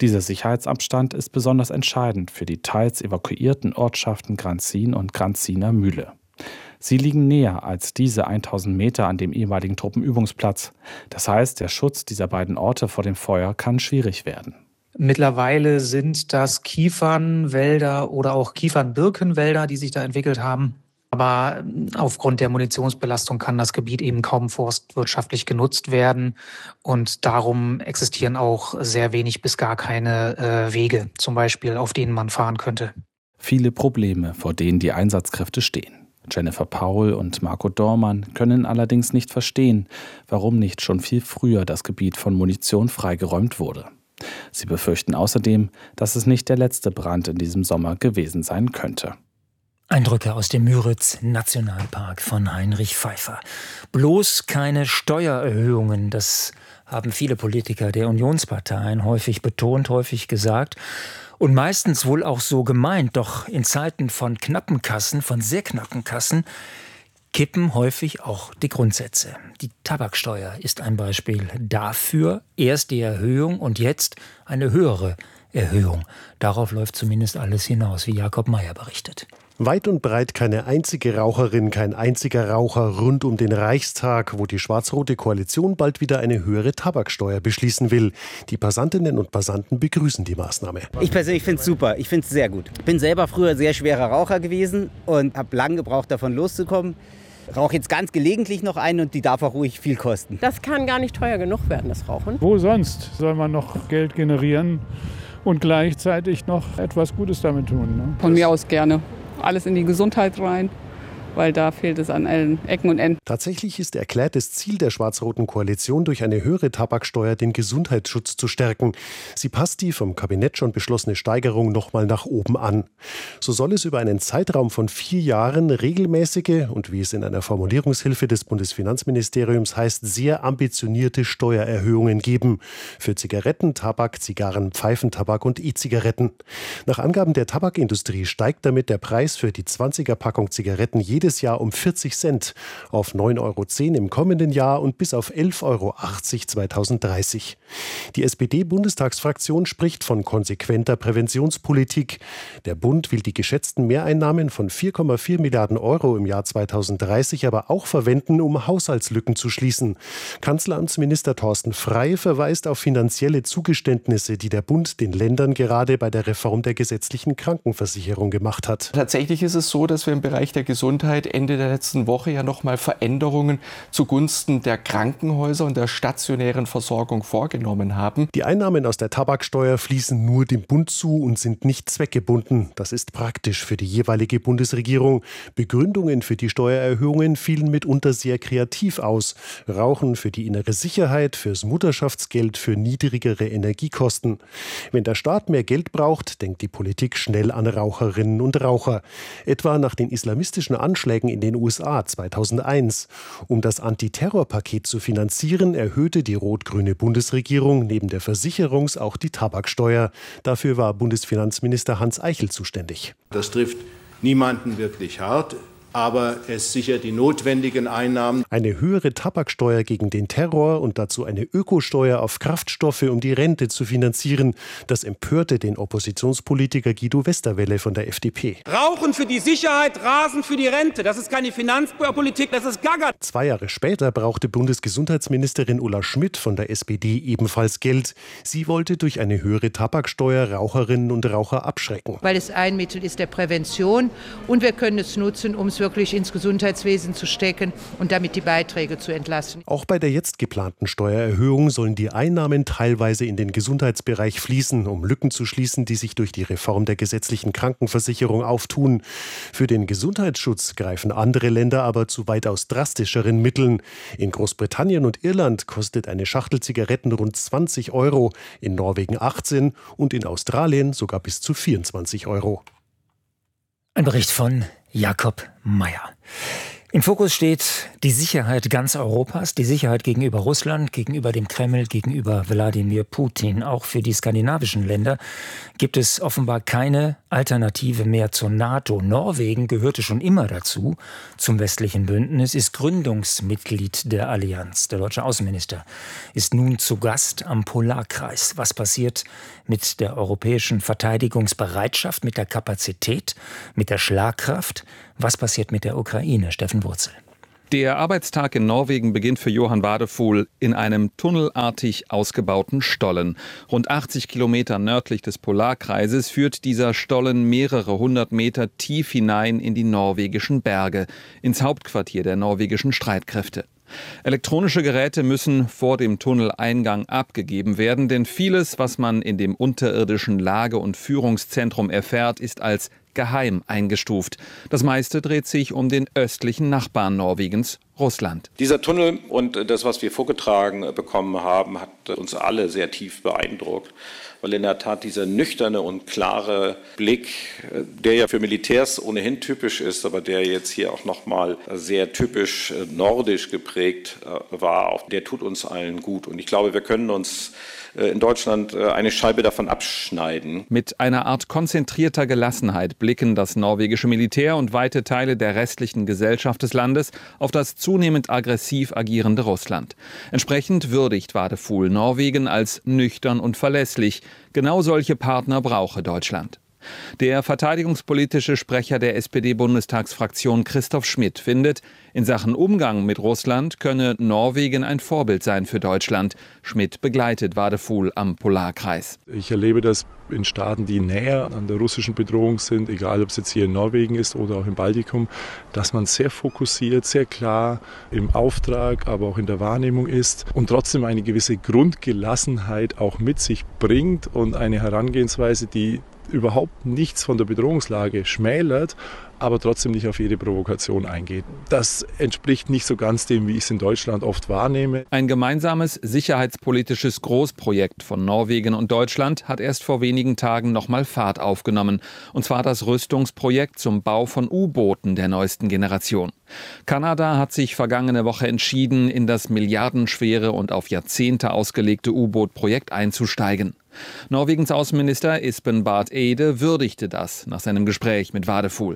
Dieser Sicherheitsabstand ist besonders entscheidend für die teils evakuierten Ortschaften Granzin und Granziner Mühle. Sie liegen näher als diese tausend Meter an dem ehemaligen Truppenübungsplatz. Das heißt, der Schutz dieser beiden Orte vor dem Feuer kann schwierig werden. Mittlerweile sind das Kiefernwälder oder auch Kiefernbirkenwälder, die sich da entwickelt haben. Aber aufgrund der Munitionsbelastung kann das Gebiet eben kaum forstwirtschaftlich genutzt werden. Und darum existieren auch sehr wenig bis gar keine äh, Wege, zum Beispiel, auf denen man fahren könnte. Viele Probleme, vor denen die Einsatzkräfte stehen. Jennifer Paul und Marco Dormann können allerdings nicht verstehen, warum nicht schon viel früher das Gebiet von Munition freigeräumt wurde. Sie befürchten außerdem, dass es nicht der letzte Brand in diesem Sommer gewesen sein könnte. Eindrücke aus dem Müritz-Nationalpark von Heinrich Pfeiffer. Bloß keine Steuererhöhungen, das haben viele Politiker der Unionsparteien häufig betont, häufig gesagt. Und meistens wohl auch so gemeint, doch in Zeiten von knappen Kassen, von sehr knappen Kassen, kippen häufig auch die Grundsätze. Die Tabaksteuer ist ein Beispiel dafür. Erst die Erhöhung und jetzt eine höhere Erhöhung. Darauf läuft zumindest alles hinaus, wie Jakob Mayer berichtet. Weit und breit keine einzige Raucherin, kein einziger Raucher rund um den Reichstag, wo die schwarz-rote Koalition bald wieder eine höhere Tabaksteuer beschließen will. Die Passantinnen und Passanten begrüßen die Maßnahme. Ich persönlich finde es super, ich finde es sehr gut. Ich bin selber früher sehr schwerer Raucher gewesen und habe lange gebraucht, davon loszukommen. Rauche jetzt ganz gelegentlich noch einen und die darf auch ruhig viel kosten. Das kann gar nicht teuer genug werden, das Rauchen. Wo sonst soll man noch Geld generieren und gleichzeitig noch etwas Gutes damit tun? Ne? Von mir aus gerne. Alles in die Gesundheit rein, weil da fehlt es an allen Ecken und Enden. Tatsächlich ist erklärtes Ziel der schwarz-roten Koalition, durch eine höhere Tabaksteuer den Gesundheitsschutz zu stärken. Sie passt die vom Kabinett schon beschlossene Steigerung nochmal nach oben an. So soll es über einen Zeitraum von vier Jahren regelmäßige und, wie es in einer Formulierungshilfe des Bundesfinanzministeriums heißt, sehr ambitionierte Steuererhöhungen geben. Für Zigaretten, Tabak, Zigarren, Pfeifentabak und E-Zigaretten. Nach Angaben der Tabakindustrie steigt damit der Preis für die zwanziger-Packung Zigaretten jedes Jahr um vierzig Cent auf neun Euro zehn im kommenden Jahr und bis auf elf Euro achtzig zweitausenddreißig. Die S P D-Bundestagsfraktion spricht von konsequenter Präventionspolitik. Der Bund will die geschätzten Mehreinnahmen von vier Komma vier Milliarden Euro im Jahr zweitausenddreißig aber auch verwenden, um Haushaltslücken zu schließen. Kanzleramtsminister Thorsten Frey verweist auf finanzielle Zugeständnisse, die der Bund den Ländern gerade bei der Reform der gesetzlichen Krankenversicherung gemacht hat. Tatsächlich ist es so, dass wir im Bereich der Gesundheit Ende der letzten Woche ja noch mal Veränderungen zugunsten der Krankenhäuser und der stationären Versorgung vorgenommen haben. Die Einnahmen aus der Tabaksteuer fließen nur dem Bund zu und sind nicht zweckgebunden. Das ist praktisch für die jeweilige Bundesregierung. Begründungen für die Steuererhöhungen fielen mitunter sehr kreativ aus. Rauchen für die innere Sicherheit, fürs Mutterschaftsgeld, für niedrigere Energiekosten. Wenn der Staat mehr Geld braucht, denkt die Politik schnell an Raucherinnen und Raucher. Etwa nach den islamistischen Anschlägen in den U S A zweitausendeins. Um das Antiterrorpaket zu finanzieren, erhöhte die rot-grüne Bundesregierung neben der Versicherungs- auch die Tabaksteuer. Dafür war Bundesfinanzminister Hans Eichel zuständig. Das trifft niemanden wirklich hart. Aber es sichert die notwendigen Einnahmen. Eine höhere Tabaksteuer gegen den Terror und dazu eine Ökosteuer auf Kraftstoffe, um die Rente zu finanzieren. Das empörte den Oppositionspolitiker Guido Westerwelle von der F D P. Rauchen für die Sicherheit, Rasen für die Rente. Das ist keine Finanzpolitik, das ist Gaga. Zwei Jahre später brauchte Bundesgesundheitsministerin Ulla Schmidt von der S P D ebenfalls Geld. Sie wollte durch eine höhere Tabaksteuer Raucherinnen und Raucher abschrecken. Weil es ein Mittel ist der Prävention und wir können es nutzen, um es wirklich ins Gesundheitswesen zu stecken und damit die Beiträge zu entlasten. Auch bei der jetzt geplanten Steuererhöhung sollen die Einnahmen teilweise in den Gesundheitsbereich fließen, um Lücken zu schließen, die sich durch die Reform der gesetzlichen Krankenversicherung auftun. Für den Gesundheitsschutz greifen andere Länder aber zu weitaus drastischeren Mitteln. In Großbritannien und Irland kostet eine Schachtel Zigaretten rund zwanzig Euro, in Norwegen achtzehn und in Australien sogar bis zu vierundzwanzig Euro. Ein Bericht von Jakob Mayer. Im Fokus steht die Sicherheit ganz Europas, die Sicherheit gegenüber Russland, gegenüber dem Kreml, gegenüber Wladimir Putin. Auch für die skandinavischen Länder gibt es offenbar keine Alternative mehr zur NATO. Norwegen gehörte schon immer dazu, zum westlichen Bündnis, ist Gründungsmitglied der Allianz. Der deutsche Außenminister ist nun zu Gast am Polarkreis. Was passiert mit der europäischen Verteidigungsbereitschaft, mit der Kapazität, mit der Schlagkraft? Was passiert mit der Ukraine? Steffen Wurzel. Der Arbeitstag in Norwegen beginnt für Johann Wadefuhl in einem tunnelartig ausgebauten Stollen. Rund achtzig Kilometer nördlich des Polarkreises führt dieser Stollen mehrere hundert Meter tief hinein in die norwegischen Berge, ins Hauptquartier der norwegischen Streitkräfte. Elektronische Geräte müssen vor dem Tunneleingang abgegeben werden, denn vieles, was man in dem unterirdischen Lage- und Führungszentrum erfährt, ist als geheim eingestuft. Das meiste dreht sich um den östlichen Nachbarn Norwegens, Russland. Dieser Tunnel und das, was wir vorgetragen bekommen haben, hat uns alle sehr tief beeindruckt, weil in der Tat dieser nüchterne und klare Blick, der ja für Militärs ohnehin typisch ist, aber der jetzt hier auch nochmal sehr typisch nordisch geprägt war, der tut uns allen gut. Und ich glaube, wir können uns in Deutschland eine Scheibe davon abschneiden. Mit einer Art konzentrierter Gelassenheit blicken das norwegische Militär und weite Teile der restlichen Gesellschaft des Landes auf das zunehmend aggressiv agierende Russland. Entsprechend würdigt Wadefuhl Norwegen als nüchtern und verlässlich. Genau solche Partner brauche Deutschland. Der verteidigungspolitische Sprecher der S P D-Bundestagsfraktion Christoph Schmidt findet, in Sachen Umgang mit Russland könne Norwegen ein Vorbild sein für Deutschland. Schmidt begleitet Wadefuhl am Polarkreis. Ich erlebe das in Staaten, die näher an der russischen Bedrohung sind, egal ob es jetzt hier in Norwegen ist oder auch im Baltikum, dass man sehr fokussiert, sehr klar im Auftrag, aber auch in der Wahrnehmung ist und trotzdem eine gewisse Grundgelassenheit auch mit sich bringt und eine Herangehensweise, die überhaupt nichts von der Bedrohungslage schmälert, aber trotzdem nicht auf jede Provokation eingeht. Das entspricht nicht so ganz dem, wie ich es in Deutschland oft wahrnehme. Ein gemeinsames sicherheitspolitisches Großprojekt von Norwegen und Deutschland hat erst vor wenigen Tagen nochmal Fahrt aufgenommen. Und zwar das Rüstungsprojekt zum Bau von U-Booten der neuesten Generation. Kanada hat sich vergangene Woche entschieden, in das milliardenschwere und auf Jahrzehnte ausgelegte U-Boot-Projekt einzusteigen. Norwegens Außenminister Espen Barth Eide würdigte das nach seinem Gespräch mit Wadefuhl.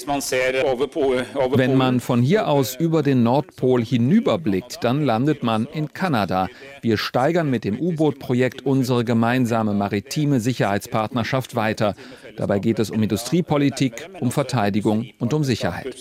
Wenn man von hier aus über den Nordpol hinüberblickt, dann landet man in Kanada. Wir steigern mit dem U-Boot-Projekt unsere gemeinsame maritime Sicherheitspartnerschaft weiter. Dabei geht es um Industriepolitik, um Verteidigung und um Sicherheit.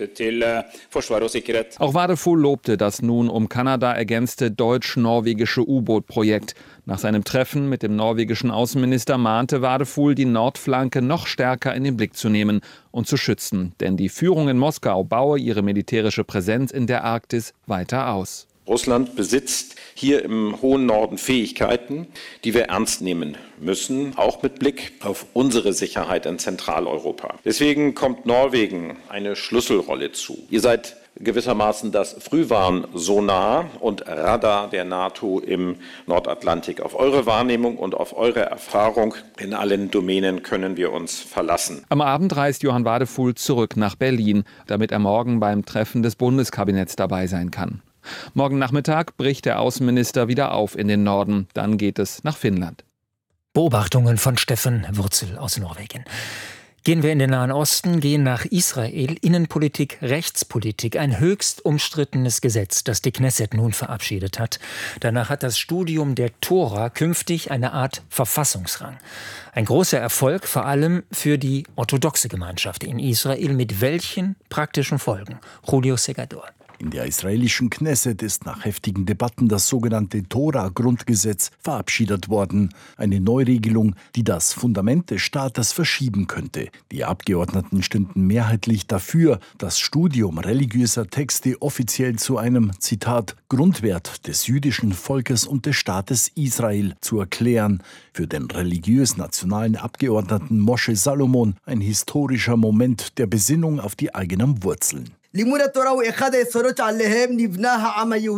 Auch Wadefuhl lobte das nun um Kanada ergänzte deutsch-norwegische U-Boot-Projekt. Nach seinem Treffen mit dem norwegischen Außenminister mahnte Wadefuhl, die Nordflanke noch stärker in den Blick zu nehmen und zu schützen. Denn die Führung in Moskau baue ihre militärische Präsenz in der Arktis weiter aus. Russland besitzt hier im hohen Norden Fähigkeiten, die wir ernst nehmen müssen, auch mit Blick auf unsere Sicherheit in Zentraleuropa. Deswegen kommt Norwegen eine Schlüsselrolle zu. Ihr seid gewissermaßen das Frühwarnsonar und Radar der NATO im Nordatlantik. Auf eure Wahrnehmung und auf eure Erfahrung in allen Domänen können wir uns verlassen. Am Abend reist Johann Wadefuhl zurück nach Berlin, damit er morgen beim Treffen des Bundeskabinetts dabei sein kann. Morgen Nachmittag bricht der Außenminister wieder auf in den Norden. Dann geht es nach Finnland. Beobachtungen von Steffen Wurzel aus Norwegen. Gehen wir in den Nahen Osten, gehen nach Israel. Innenpolitik, Rechtspolitik, ein höchst umstrittenes Gesetz, das die Knesset nun verabschiedet hat. Danach hat das Studium der Tora künftig eine Art Verfassungsrang. Ein großer Erfolg vor allem für die orthodoxe Gemeinschaft in Israel. Mit welchen praktischen Folgen? Julio Segador. In der israelischen Knesset ist nach heftigen Debatten das sogenannte Tora-Grundgesetz verabschiedet worden. Eine Neuregelung, die das Fundament des Staates verschieben könnte. Die Abgeordneten stimmten mehrheitlich dafür, das Studium religiöser Texte offiziell zu einem, Zitat, Grundwert des jüdischen Volkes und des Staates Israel zu erklären. Für den religiös-nationalen Abgeordneten Moshe Salomon ein historischer Moment der Besinnung auf die eigenen Wurzeln.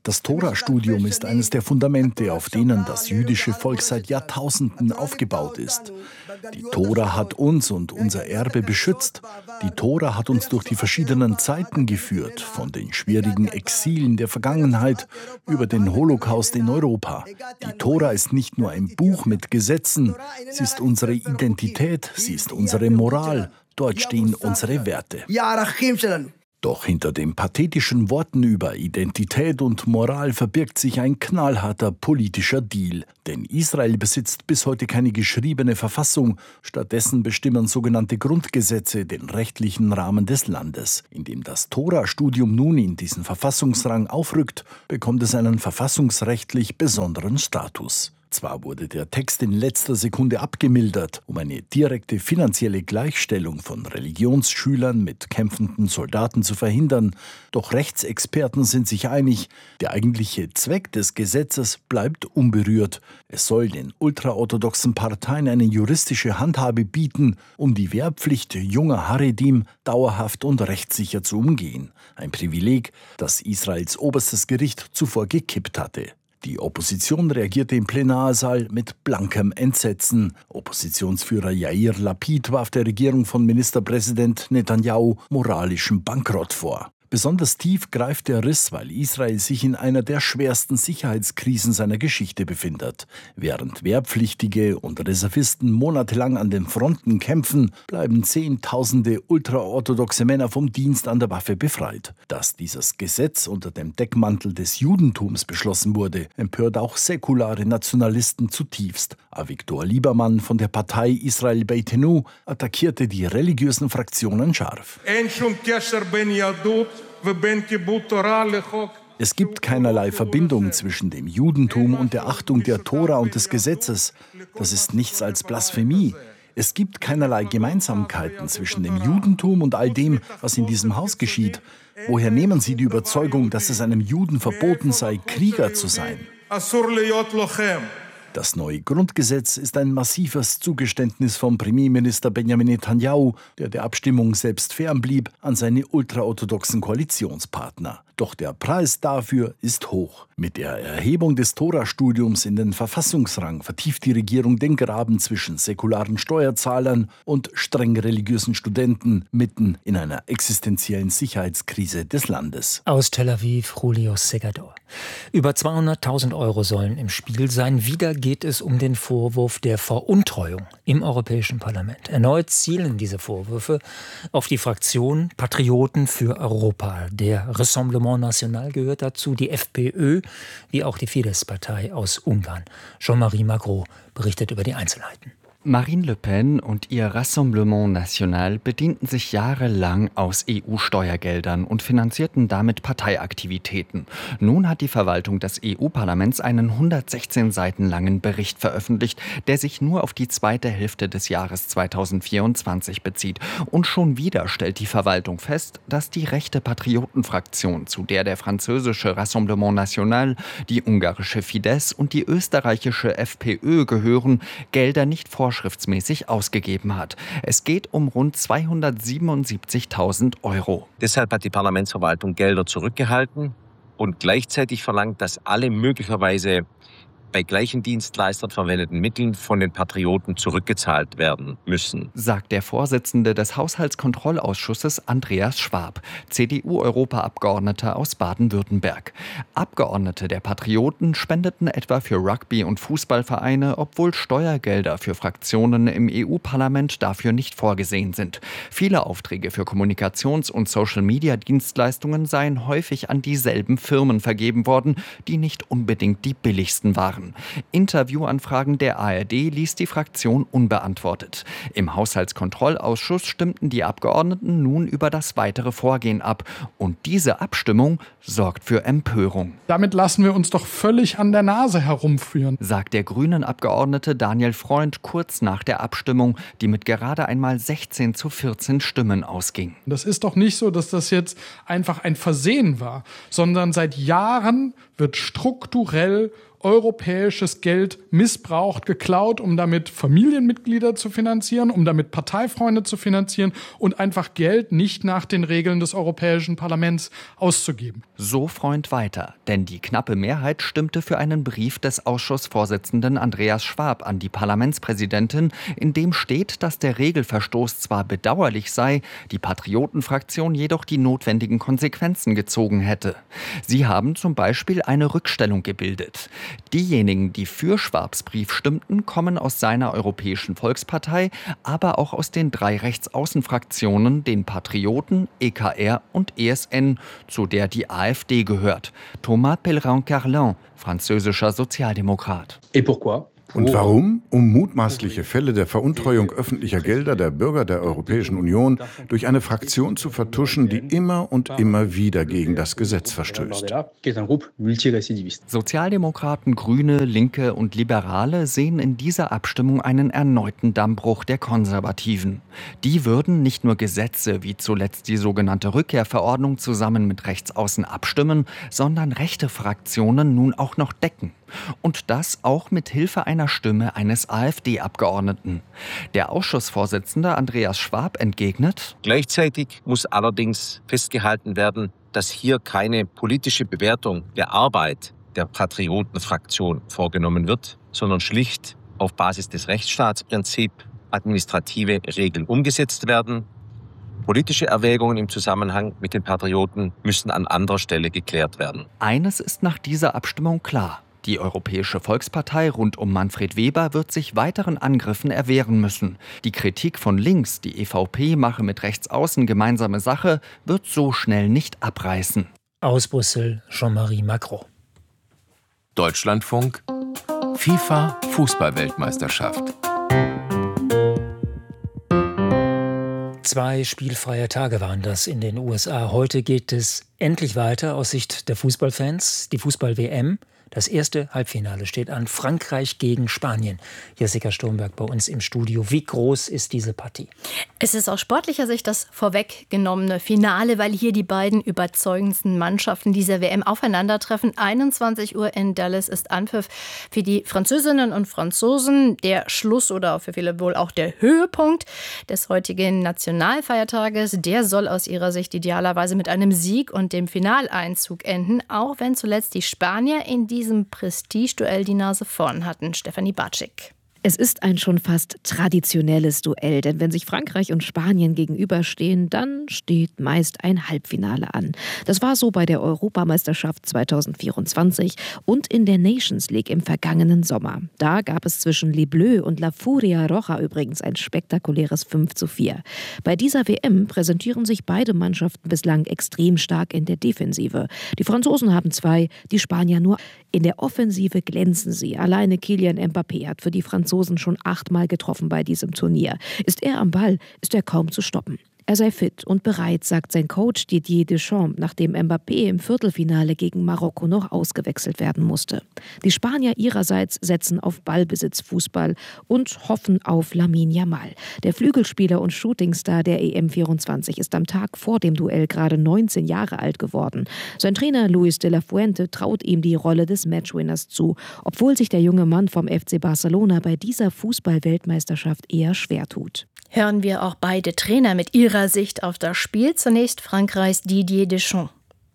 Das Tora-Studium ist eines der Fundamente, auf denen das jüdische Volk seit Jahrtausenden aufgebaut ist. Die Tora hat uns und unser Erbe beschützt. Die Tora hat uns durch die verschiedenen Zeiten geführt, von den schwierigen Exilen der Vergangenheit über den Holocaust in Europa. Die Tora ist nicht nur ein Buch mit Gesetzen, sie ist unsere Identität, sie ist unsere Moral. Dort stehen unsere Werte. Doch hinter den pathetischen Worten über Identität und Moral verbirgt sich ein knallharter politischer Deal. Denn Israel besitzt bis heute keine geschriebene Verfassung. Stattdessen bestimmen sogenannte Grundgesetze den rechtlichen Rahmen des Landes. Indem das Tora-Studium nun in diesen Verfassungsrang aufrückt, bekommt es einen verfassungsrechtlich besonderen Status. Zwar wurde der Text in letzter Sekunde abgemildert, um eine direkte finanzielle Gleichstellung von Religionsschülern mit kämpfenden Soldaten zu verhindern, doch Rechtsexperten sind sich einig, der eigentliche Zweck des Gesetzes bleibt unberührt. Es soll den ultraorthodoxen Parteien eine juristische Handhabe bieten, um die Wehrpflicht junger Haredim dauerhaft und rechtssicher zu umgehen. Ein Privileg, das Israels oberstes Gericht zuvor gekippt hatte. Die Opposition reagierte im Plenarsaal mit blankem Entsetzen. Oppositionsführer Yair Lapid warf der Regierung von Ministerpräsident Netanyahu moralischen Bankrott vor. Besonders tief greift der Riss, weil Israel sich in einer der schwersten Sicherheitskrisen seiner Geschichte befindet. Während Wehrpflichtige und Reservisten monatelang an den Fronten kämpfen, bleiben Zehntausende ultraorthodoxe Männer vom Dienst an der Waffe befreit. Dass dieses Gesetz unter dem Deckmantel des Judentums beschlossen wurde, empört auch säkulare Nationalisten zutiefst. Avigdor Liebermann von der Partei Israel Beitenu attackierte die religiösen Fraktionen scharf. Es gibt keinerlei Verbindung zwischen dem Judentum und der Achtung der Tora und des Gesetzes. Das ist nichts als Blasphemie. Es gibt keinerlei Gemeinsamkeiten zwischen dem Judentum und all dem, was in diesem Haus geschieht. Woher nehmen Sie die Überzeugung, dass es einem Juden verboten sei, Krieger zu sein? Das neue Grundgesetz ist ein massives Zugeständnis vom Premierminister Benjamin Netanyahu, der der Abstimmung selbst fernblieb, an seine ultraorthodoxen Koalitionspartner. Doch der Preis dafür ist hoch. Mit der Erhebung des Tora-Studiums in den Verfassungsrang vertieft die Regierung den Graben zwischen säkularen Steuerzahlern und streng religiösen Studenten mitten in einer existenziellen Sicherheitskrise des Landes. Aus Tel Aviv, Julio Segador. Über zweihunderttausend Euro sollen im Spiel sein. Wieder geht es um den Vorwurf der Veruntreuung im Europäischen Parlament. Erneut zielen diese Vorwürfe auf die Fraktion Patrioten für Europa. Der Rassemblement National gehört dazu, die FPÖ, wie auch die Fidesz-Partei aus Ungarn. Jean-Marie Magro berichtet über die Einzelheiten. Marine Le Pen und ihr Rassemblement National bedienten sich jahrelang aus E U-Steuergeldern und finanzierten damit Parteiaktivitäten. Nun hat die Verwaltung des E U-Parlaments einen hundertsechzehn Seiten langen Bericht veröffentlicht, der sich nur auf die zweite Hälfte des Jahres zweitausendvierundzwanzig bezieht. Und schon wieder stellt die Verwaltung fest, dass die rechte Patriotenfraktion, zu der der französische Rassemblement National, die ungarische Fidesz und die österreichische FPÖ gehören, Gelder nicht vor vorschriftsmäßig ausgegeben hat. Es geht um rund zweihundertsiebenundsiebzigtausend Euro. Deshalb hat die Parlamentsverwaltung Gelder zurückgehalten und gleichzeitig verlangt, dass alle möglicherweise bei gleichen Dienstleistern verwendeten Mitteln von den Patrioten zurückgezahlt werden müssen, sagt der Vorsitzende des Haushaltskontrollausschusses Andreas Schwab, C D U-Europaabgeordneter aus Baden-Württemberg. Abgeordnete der Patrioten spendeten etwa für Rugby- und Fußballvereine, obwohl Steuergelder für Fraktionen im E U-Parlament dafür nicht vorgesehen sind. Viele Aufträge für Kommunikations- und Social-Media-Dienstleistungen seien häufig an dieselben Firmen vergeben worden, die nicht unbedingt die billigsten waren. Interviewanfragen der A R D ließ die Fraktion unbeantwortet. Im Haushaltskontrollausschuss stimmten die Abgeordneten nun über das weitere Vorgehen ab. Und diese Abstimmung sorgt für Empörung. Damit lassen wir uns doch völlig an der Nase herumführen, sagt der Grünen-Abgeordnete Daniel Freund kurz nach der Abstimmung, die mit gerade einmal sechzehn zu vierzehn Stimmen ausging. Das ist doch nicht so, dass das jetzt einfach ein Versehen war, sondern seit Jahren wird strukturell europäisches Geld missbraucht, geklaut, um damit Familienmitglieder zu finanzieren, um damit Parteifreunde zu finanzieren und einfach Geld nicht nach den Regeln des Europäischen Parlaments auszugeben. So Freund weiter, denn die knappe Mehrheit stimmte für einen Brief des Ausschussvorsitzenden Andreas Schwab an die Parlamentspräsidentin, in dem steht, dass der Regelverstoß zwar bedauerlich sei, die Patriotenfraktion jedoch die notwendigen Konsequenzen gezogen hätte. Sie haben zum Beispiel eine Rückstellung gebildet. Diejenigen, die für Schwabs Brief stimmten, kommen aus seiner Europäischen Volkspartei, aber auch aus den drei Rechtsaußenfraktionen, den Patrioten, E K R und E S N, zu der die AfD gehört. Thomas Pellerin-Carlin, französischer Sozialdemokrat. Et pourquoi? Und warum? Um mutmaßliche Fälle der Veruntreuung öffentlicher Gelder der Bürger der Europäischen Union durch eine Fraktion zu vertuschen, die immer und immer wieder gegen das Gesetz verstößt. Sozialdemokraten, Grüne, Linke und Liberale sehen in dieser Abstimmung einen erneuten Dammbruch der Konservativen. Die würden nicht nur Gesetze wie zuletzt die sogenannte Rückkehrverordnung zusammen mit Rechtsaußen abstimmen, sondern rechte Fraktionen nun auch noch decken. Und das auch mit Hilfe einer Stimme eines AfD-Abgeordneten. Der Ausschussvorsitzende Andreas Schwab entgegnet: Gleichzeitig muss allerdings festgehalten werden, dass hier keine politische Bewertung der Arbeit der Patriotenfraktion vorgenommen wird, sondern schlicht auf Basis des Rechtsstaatsprinzips administrative Regeln umgesetzt werden. Politische Erwägungen im Zusammenhang mit den Patrioten müssen an anderer Stelle geklärt werden. Eines ist nach dieser Abstimmung klar: Die Europäische Volkspartei rund um Manfred Weber wird sich weiteren Angriffen erwehren müssen. Die Kritik von links, die E V P mache mit Rechtsaußen gemeinsame Sache, wird so schnell nicht abreißen. Aus Brüssel, Jean-Marie Macron. Deutschlandfunk, FIFA Fußball-Weltmeisterschaft. Zwei spielfreie Tage waren das in den U S A. Heute geht es endlich weiter aus Sicht der Fußballfans. Die Fußball-W M. Das erste Halbfinale steht an. Frankreich gegen Spanien. Jessica Sturmberg bei uns im Studio. Wie groß ist diese Partie? Es ist aus sportlicher Sicht das vorweggenommene Finale, weil hier die beiden überzeugendsten Mannschaften dieser W M aufeinandertreffen. einundzwanzig Uhr in Dallas ist Anpfiff für die Französinnen und Franzosen. Der Schluss oder für viele wohl auch der Höhepunkt des heutigen Nationalfeiertages. Der soll aus ihrer Sicht idealerweise mit einem Sieg und dem Finaleinzug enden. Auch wenn zuletzt die Spanier in die diesem Prestigeduell die Nase vorn hatten. Stefanie Batschik. Es ist ein schon fast traditionelles Duell, denn wenn sich Frankreich und Spanien gegenüberstehen, dann steht meist ein Halbfinale an. Das war so bei der Europameisterschaft zweitausendvierundzwanzig und in der Nations League im vergangenen Sommer. Da gab es zwischen Les Bleus und La Furia Roja übrigens ein spektakuläres fünf zu vier. Bei dieser W M präsentieren sich beide Mannschaften bislang extrem stark in der Defensive. Die Franzosen haben zwei, die Spanier nur. In der Offensive glänzen sie. Alleine Kylian Mbappé hat für die Franzosen schon achtmal getroffen bei diesem Turnier. Ist er am Ball, ist er kaum zu stoppen. Er sei fit und bereit, sagt sein Coach Didier Deschamps, nachdem Mbappé im Viertelfinale gegen Marokko noch ausgewechselt werden musste. Die Spanier ihrerseits setzen auf Ballbesitzfußball und hoffen auf Lamine Yamal. Der Flügelspieler und Shootingstar der E M vierundzwanzig ist am Tag vor dem Duell gerade neunzehn Jahre alt geworden. Sein Trainer Luis de la Fuente traut ihm die Rolle des Matchwinners zu, obwohl sich der junge Mann vom F C Barcelona bei dieser Fußball-Weltmeisterschaft eher schwer tut. Hören wir auch beide Trainer mit ihrer Sicht auf das Spiel. Zunächst Frankreichs Didier Deschamps.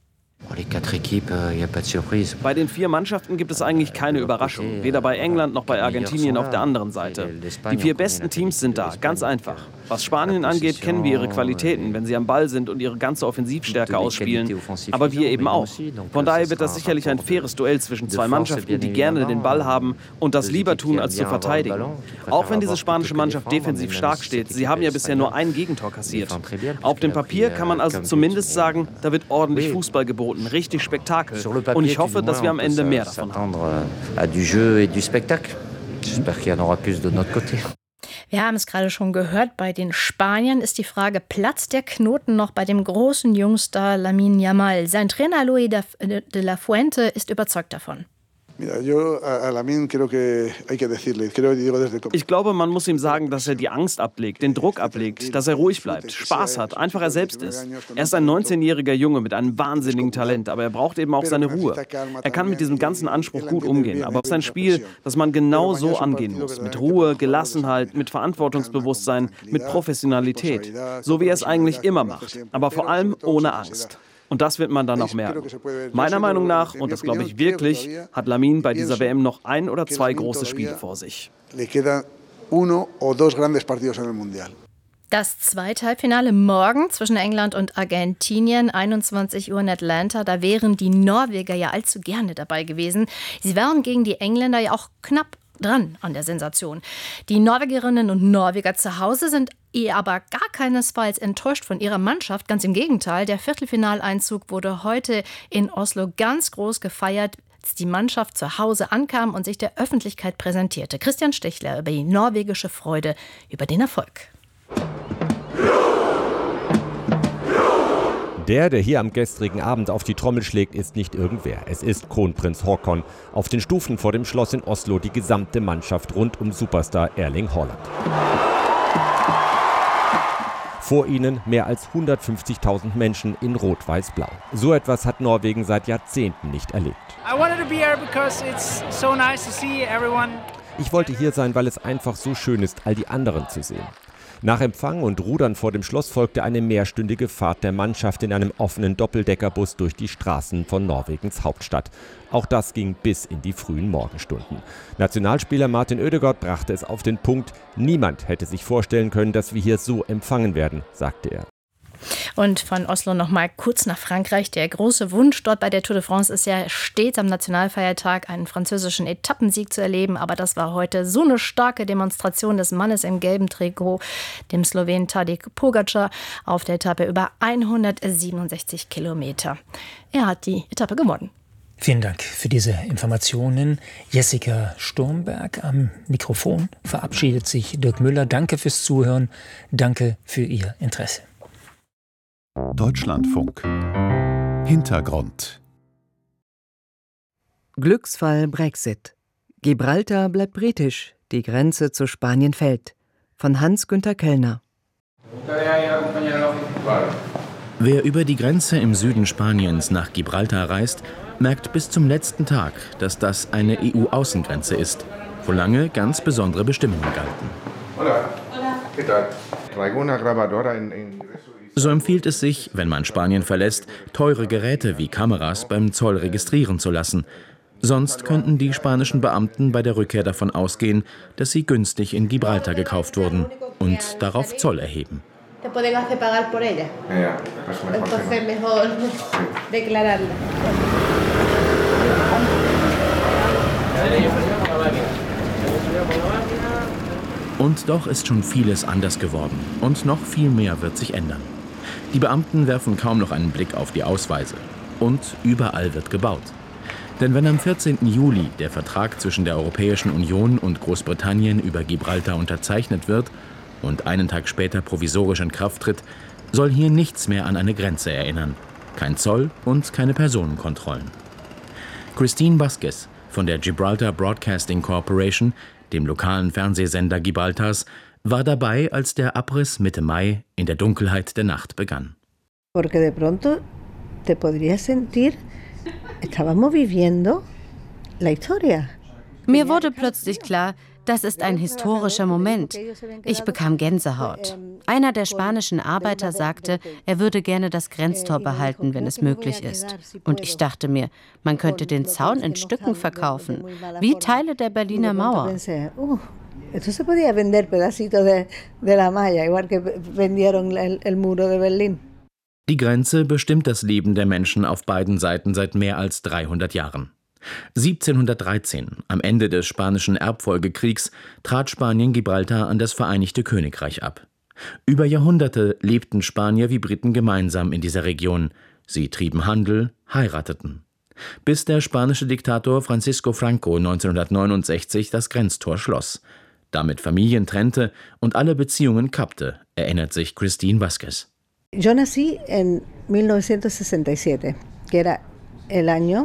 Bei den vier Mannschaften gibt es eigentlich keine Überraschung. Weder bei England noch bei Argentinien auf der anderen Seite. Die vier besten Teams sind da, ganz einfach. Was Spanien angeht, kennen wir ihre Qualitäten, wenn sie am Ball sind und ihre ganze Offensivstärke ausspielen. Aber wir eben auch. Von daher wird das sicherlich ein faires Duell zwischen zwei Mannschaften, die gerne den Ball haben und das lieber tun, als zu verteidigen. Auch wenn diese spanische Mannschaft defensiv stark steht, sie haben ja bisher nur ein Gegentor kassiert. Auf dem Papier kann man also zumindest sagen, da wird ordentlich Fußball geboten. Richtig Spektakel. Und ich hoffe, dass wir am Ende mehr davon haben. Wir haben es gerade schon gehört, bei den Spaniern ist die Frage, platzt der Knoten noch bei dem großen Jungstar Lamine Yamal? Sein Trainer Luis de la Fuente ist überzeugt davon. Ich glaube, man muss ihm sagen, dass er die Angst ablegt, den Druck ablegt, dass er ruhig bleibt, Spaß hat, einfach er selbst ist. Er ist ein neunzehnjähriger Junge mit einem wahnsinnigen Talent, aber er braucht eben auch seine Ruhe. Er kann mit diesem ganzen Anspruch gut umgehen, aber es ist ein Spiel, das man genau so angehen muss. Mit Ruhe, Gelassenheit, mit Verantwortungsbewusstsein, mit Professionalität. So wie er es eigentlich immer macht, aber vor allem ohne Angst. Und das wird man dann auch merken. Meiner Meinung nach, und das glaube ich wirklich, hat Lamine bei dieser W M noch ein oder zwei große Spiele vor sich. Das zweite Halbfinale morgen zwischen England und Argentinien, einundzwanzig Uhr in Atlanta. Da wären die Norweger ja allzu gerne dabei gewesen. Sie waren gegen die Engländer ja auch knapp dran an der Sensation. Die Norwegerinnen und Norweger zu Hause sind aber gar keinesfalls enttäuscht von ihrer Mannschaft. Ganz im Gegenteil, der Viertelfinaleinzug wurde heute in Oslo ganz groß gefeiert, als die Mannschaft zu Hause ankam und sich der Öffentlichkeit präsentierte. Christian Stichler über die norwegische Freude über den Erfolg. Der, der hier am gestrigen Abend auf die Trommel schlägt, ist nicht irgendwer. Es ist Kronprinz Haakon. Auf den Stufen vor dem Schloss in Oslo die gesamte Mannschaft rund um Superstar Erling Haaland. Vor ihnen mehr als hundertfünfzigtausend Menschen in Rot-Weiß-Blau. So etwas hat Norwegen seit Jahrzehnten nicht erlebt. Ich wollte hier sein, weil es einfach so schön ist, all die anderen zu sehen. Nach Empfang und Rudern vor dem Schloss folgte eine mehrstündige Fahrt der Mannschaft in einem offenen Doppeldeckerbus durch die Straßen von Norwegens Hauptstadt. Auch das ging bis in die frühen Morgenstunden. Nationalspieler Martin Ødegaard brachte es auf den Punkt: Niemand hätte sich vorstellen können, dass wir hier so empfangen werden, sagte er. Und von Oslo noch mal kurz nach Frankreich. Der große Wunsch dort bei der Tour de France ist ja stets am Nationalfeiertag einen französischen Etappensieg zu erleben. Aber das war heute so eine starke Demonstration des Mannes im gelben Trikot, dem Slowenen Tadej Pogačar, auf der Etappe über hundertsiebenundsechzig Kilometer. Er hat die Etappe gewonnen. Vielen Dank für diese Informationen. Jessica Sturmberg am Mikrofon. Verabschiedet sich Dirk Müller. Danke fürs Zuhören. Danke für Ihr Interesse. Deutschlandfunk. Hintergrund. Glücksfall Brexit. Gibraltar bleibt britisch. Die Grenze zu Spanien fällt. Von Hans-Günter Kellner. Wer über die Grenze im Süden Spaniens nach Gibraltar reist, merkt bis zum letzten Tag, dass das eine E U-Außengrenze ist, wo lange ganz besondere Bestimmungen galten. So empfiehlt es sich, wenn man Spanien verlässt, teure Geräte wie Kameras beim Zoll registrieren zu lassen. Sonst könnten die spanischen Beamten bei der Rückkehr davon ausgehen, dass sie günstig in Gibraltar gekauft wurden und darauf Zoll erheben. Und doch ist schon vieles anders geworden. Und noch viel mehr wird sich ändern. Die Beamten werfen kaum noch einen Blick auf die Ausweise. Und überall wird gebaut. Denn wenn am vierzehnten Juli der Vertrag zwischen der Europäischen Union und Großbritannien über Gibraltar unterzeichnet wird und einen Tag später provisorisch in Kraft tritt, soll hier nichts mehr an eine Grenze erinnern. Kein Zoll und keine Personenkontrollen. Christine Vasquez von der Gibraltar Broadcasting Corporation, dem lokalen Fernsehsender Gibraltars, war dabei, als der Abriss Mitte Mai in der Dunkelheit der Nacht begann. Porque de pronto te podrías sentir, estábamos viviendo la historia. Mir wurde plötzlich klar, das ist ein historischer Moment. Ich bekam Gänsehaut. Einer der spanischen Arbeiter sagte, er würde gerne das Grenztor behalten, wenn es möglich ist. Und ich dachte mir, man könnte den Zaun in Stücken verkaufen, wie Teile der Berliner Mauer. Esto se podía vender pedacitos de, de la malla, igual que vendieron el, el muro de Berlín. Die Grenze bestimmt das Leben der Menschen auf beiden Seiten seit mehr als dreihundert Jahren. siebzehnhundertdreizehn, am Ende des Spanischen Erbfolgekriegs, trat Spanien Gibraltar an das Vereinigte Königreich ab. Über Jahrhunderte lebten Spanier wie Briten gemeinsam in dieser Region. Sie trieben Handel, heirateten. Bis der spanische Diktator Francisco Franco neunzehnhundertneunundsechzig das Grenztor schloss, damit Familien trennte und alle Beziehungen kappte, erinnert sich Christine Vasquez. Yo nací en mil novecientos sesenta y siete, que era el año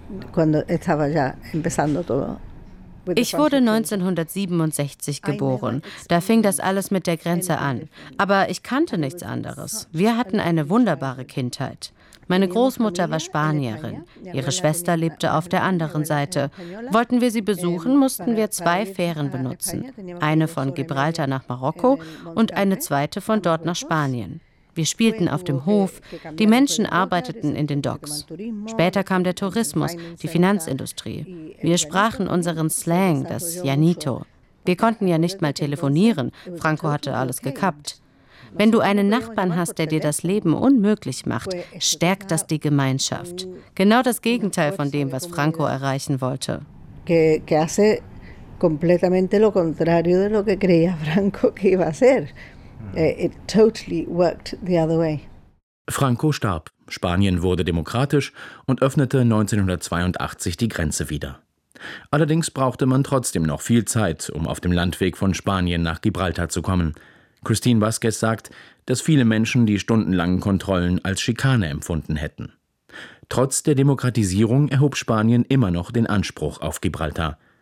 Ich wurde neunzehnhundertsiebenundsechzig geboren. Da fing das alles mit der Grenze an. Aber ich kannte nichts anderes. Wir hatten eine wunderbare Kindheit. Meine Großmutter war Spanierin. Ihre Schwester lebte auf der anderen Seite. Wollten wir sie besuchen, mussten wir zwei Fähren benutzen. Eine von Gibraltar nach Marokko und eine zweite von dort nach Spanien. Wir spielten auf dem Hof, die Menschen arbeiteten in den Docks. Später kam der Tourismus, die Finanzindustrie. Wir sprachen unseren Slang, das Llanito. Wir konnten ja nicht mal telefonieren, Franco hatte alles gekappt. Wenn du einen Nachbarn hast, der dir das Leben unmöglich macht, stärkt das die Gemeinschaft. Genau das Gegenteil von dem, was Franco erreichen wollte. Completamente lo contrario de lo que creía Franco que iba a hacer. It totally worked the other way. Franco starb. Spanien wurde demokratisch und öffnete neunzehnhundertzweiundachtzig die Grenze wieder. Allerdings brauchte man trotzdem noch viel Zeit, um auf dem Landweg von Spanien nach Gibraltar zu kommen. Christine Vázquez sagt, dass viele Menschen die stundenlangen Kontrollen als Schikane empfunden hätten. Trotz der Demokratisierung erhob Spanien immer noch den Anspruch auf Gibraltar.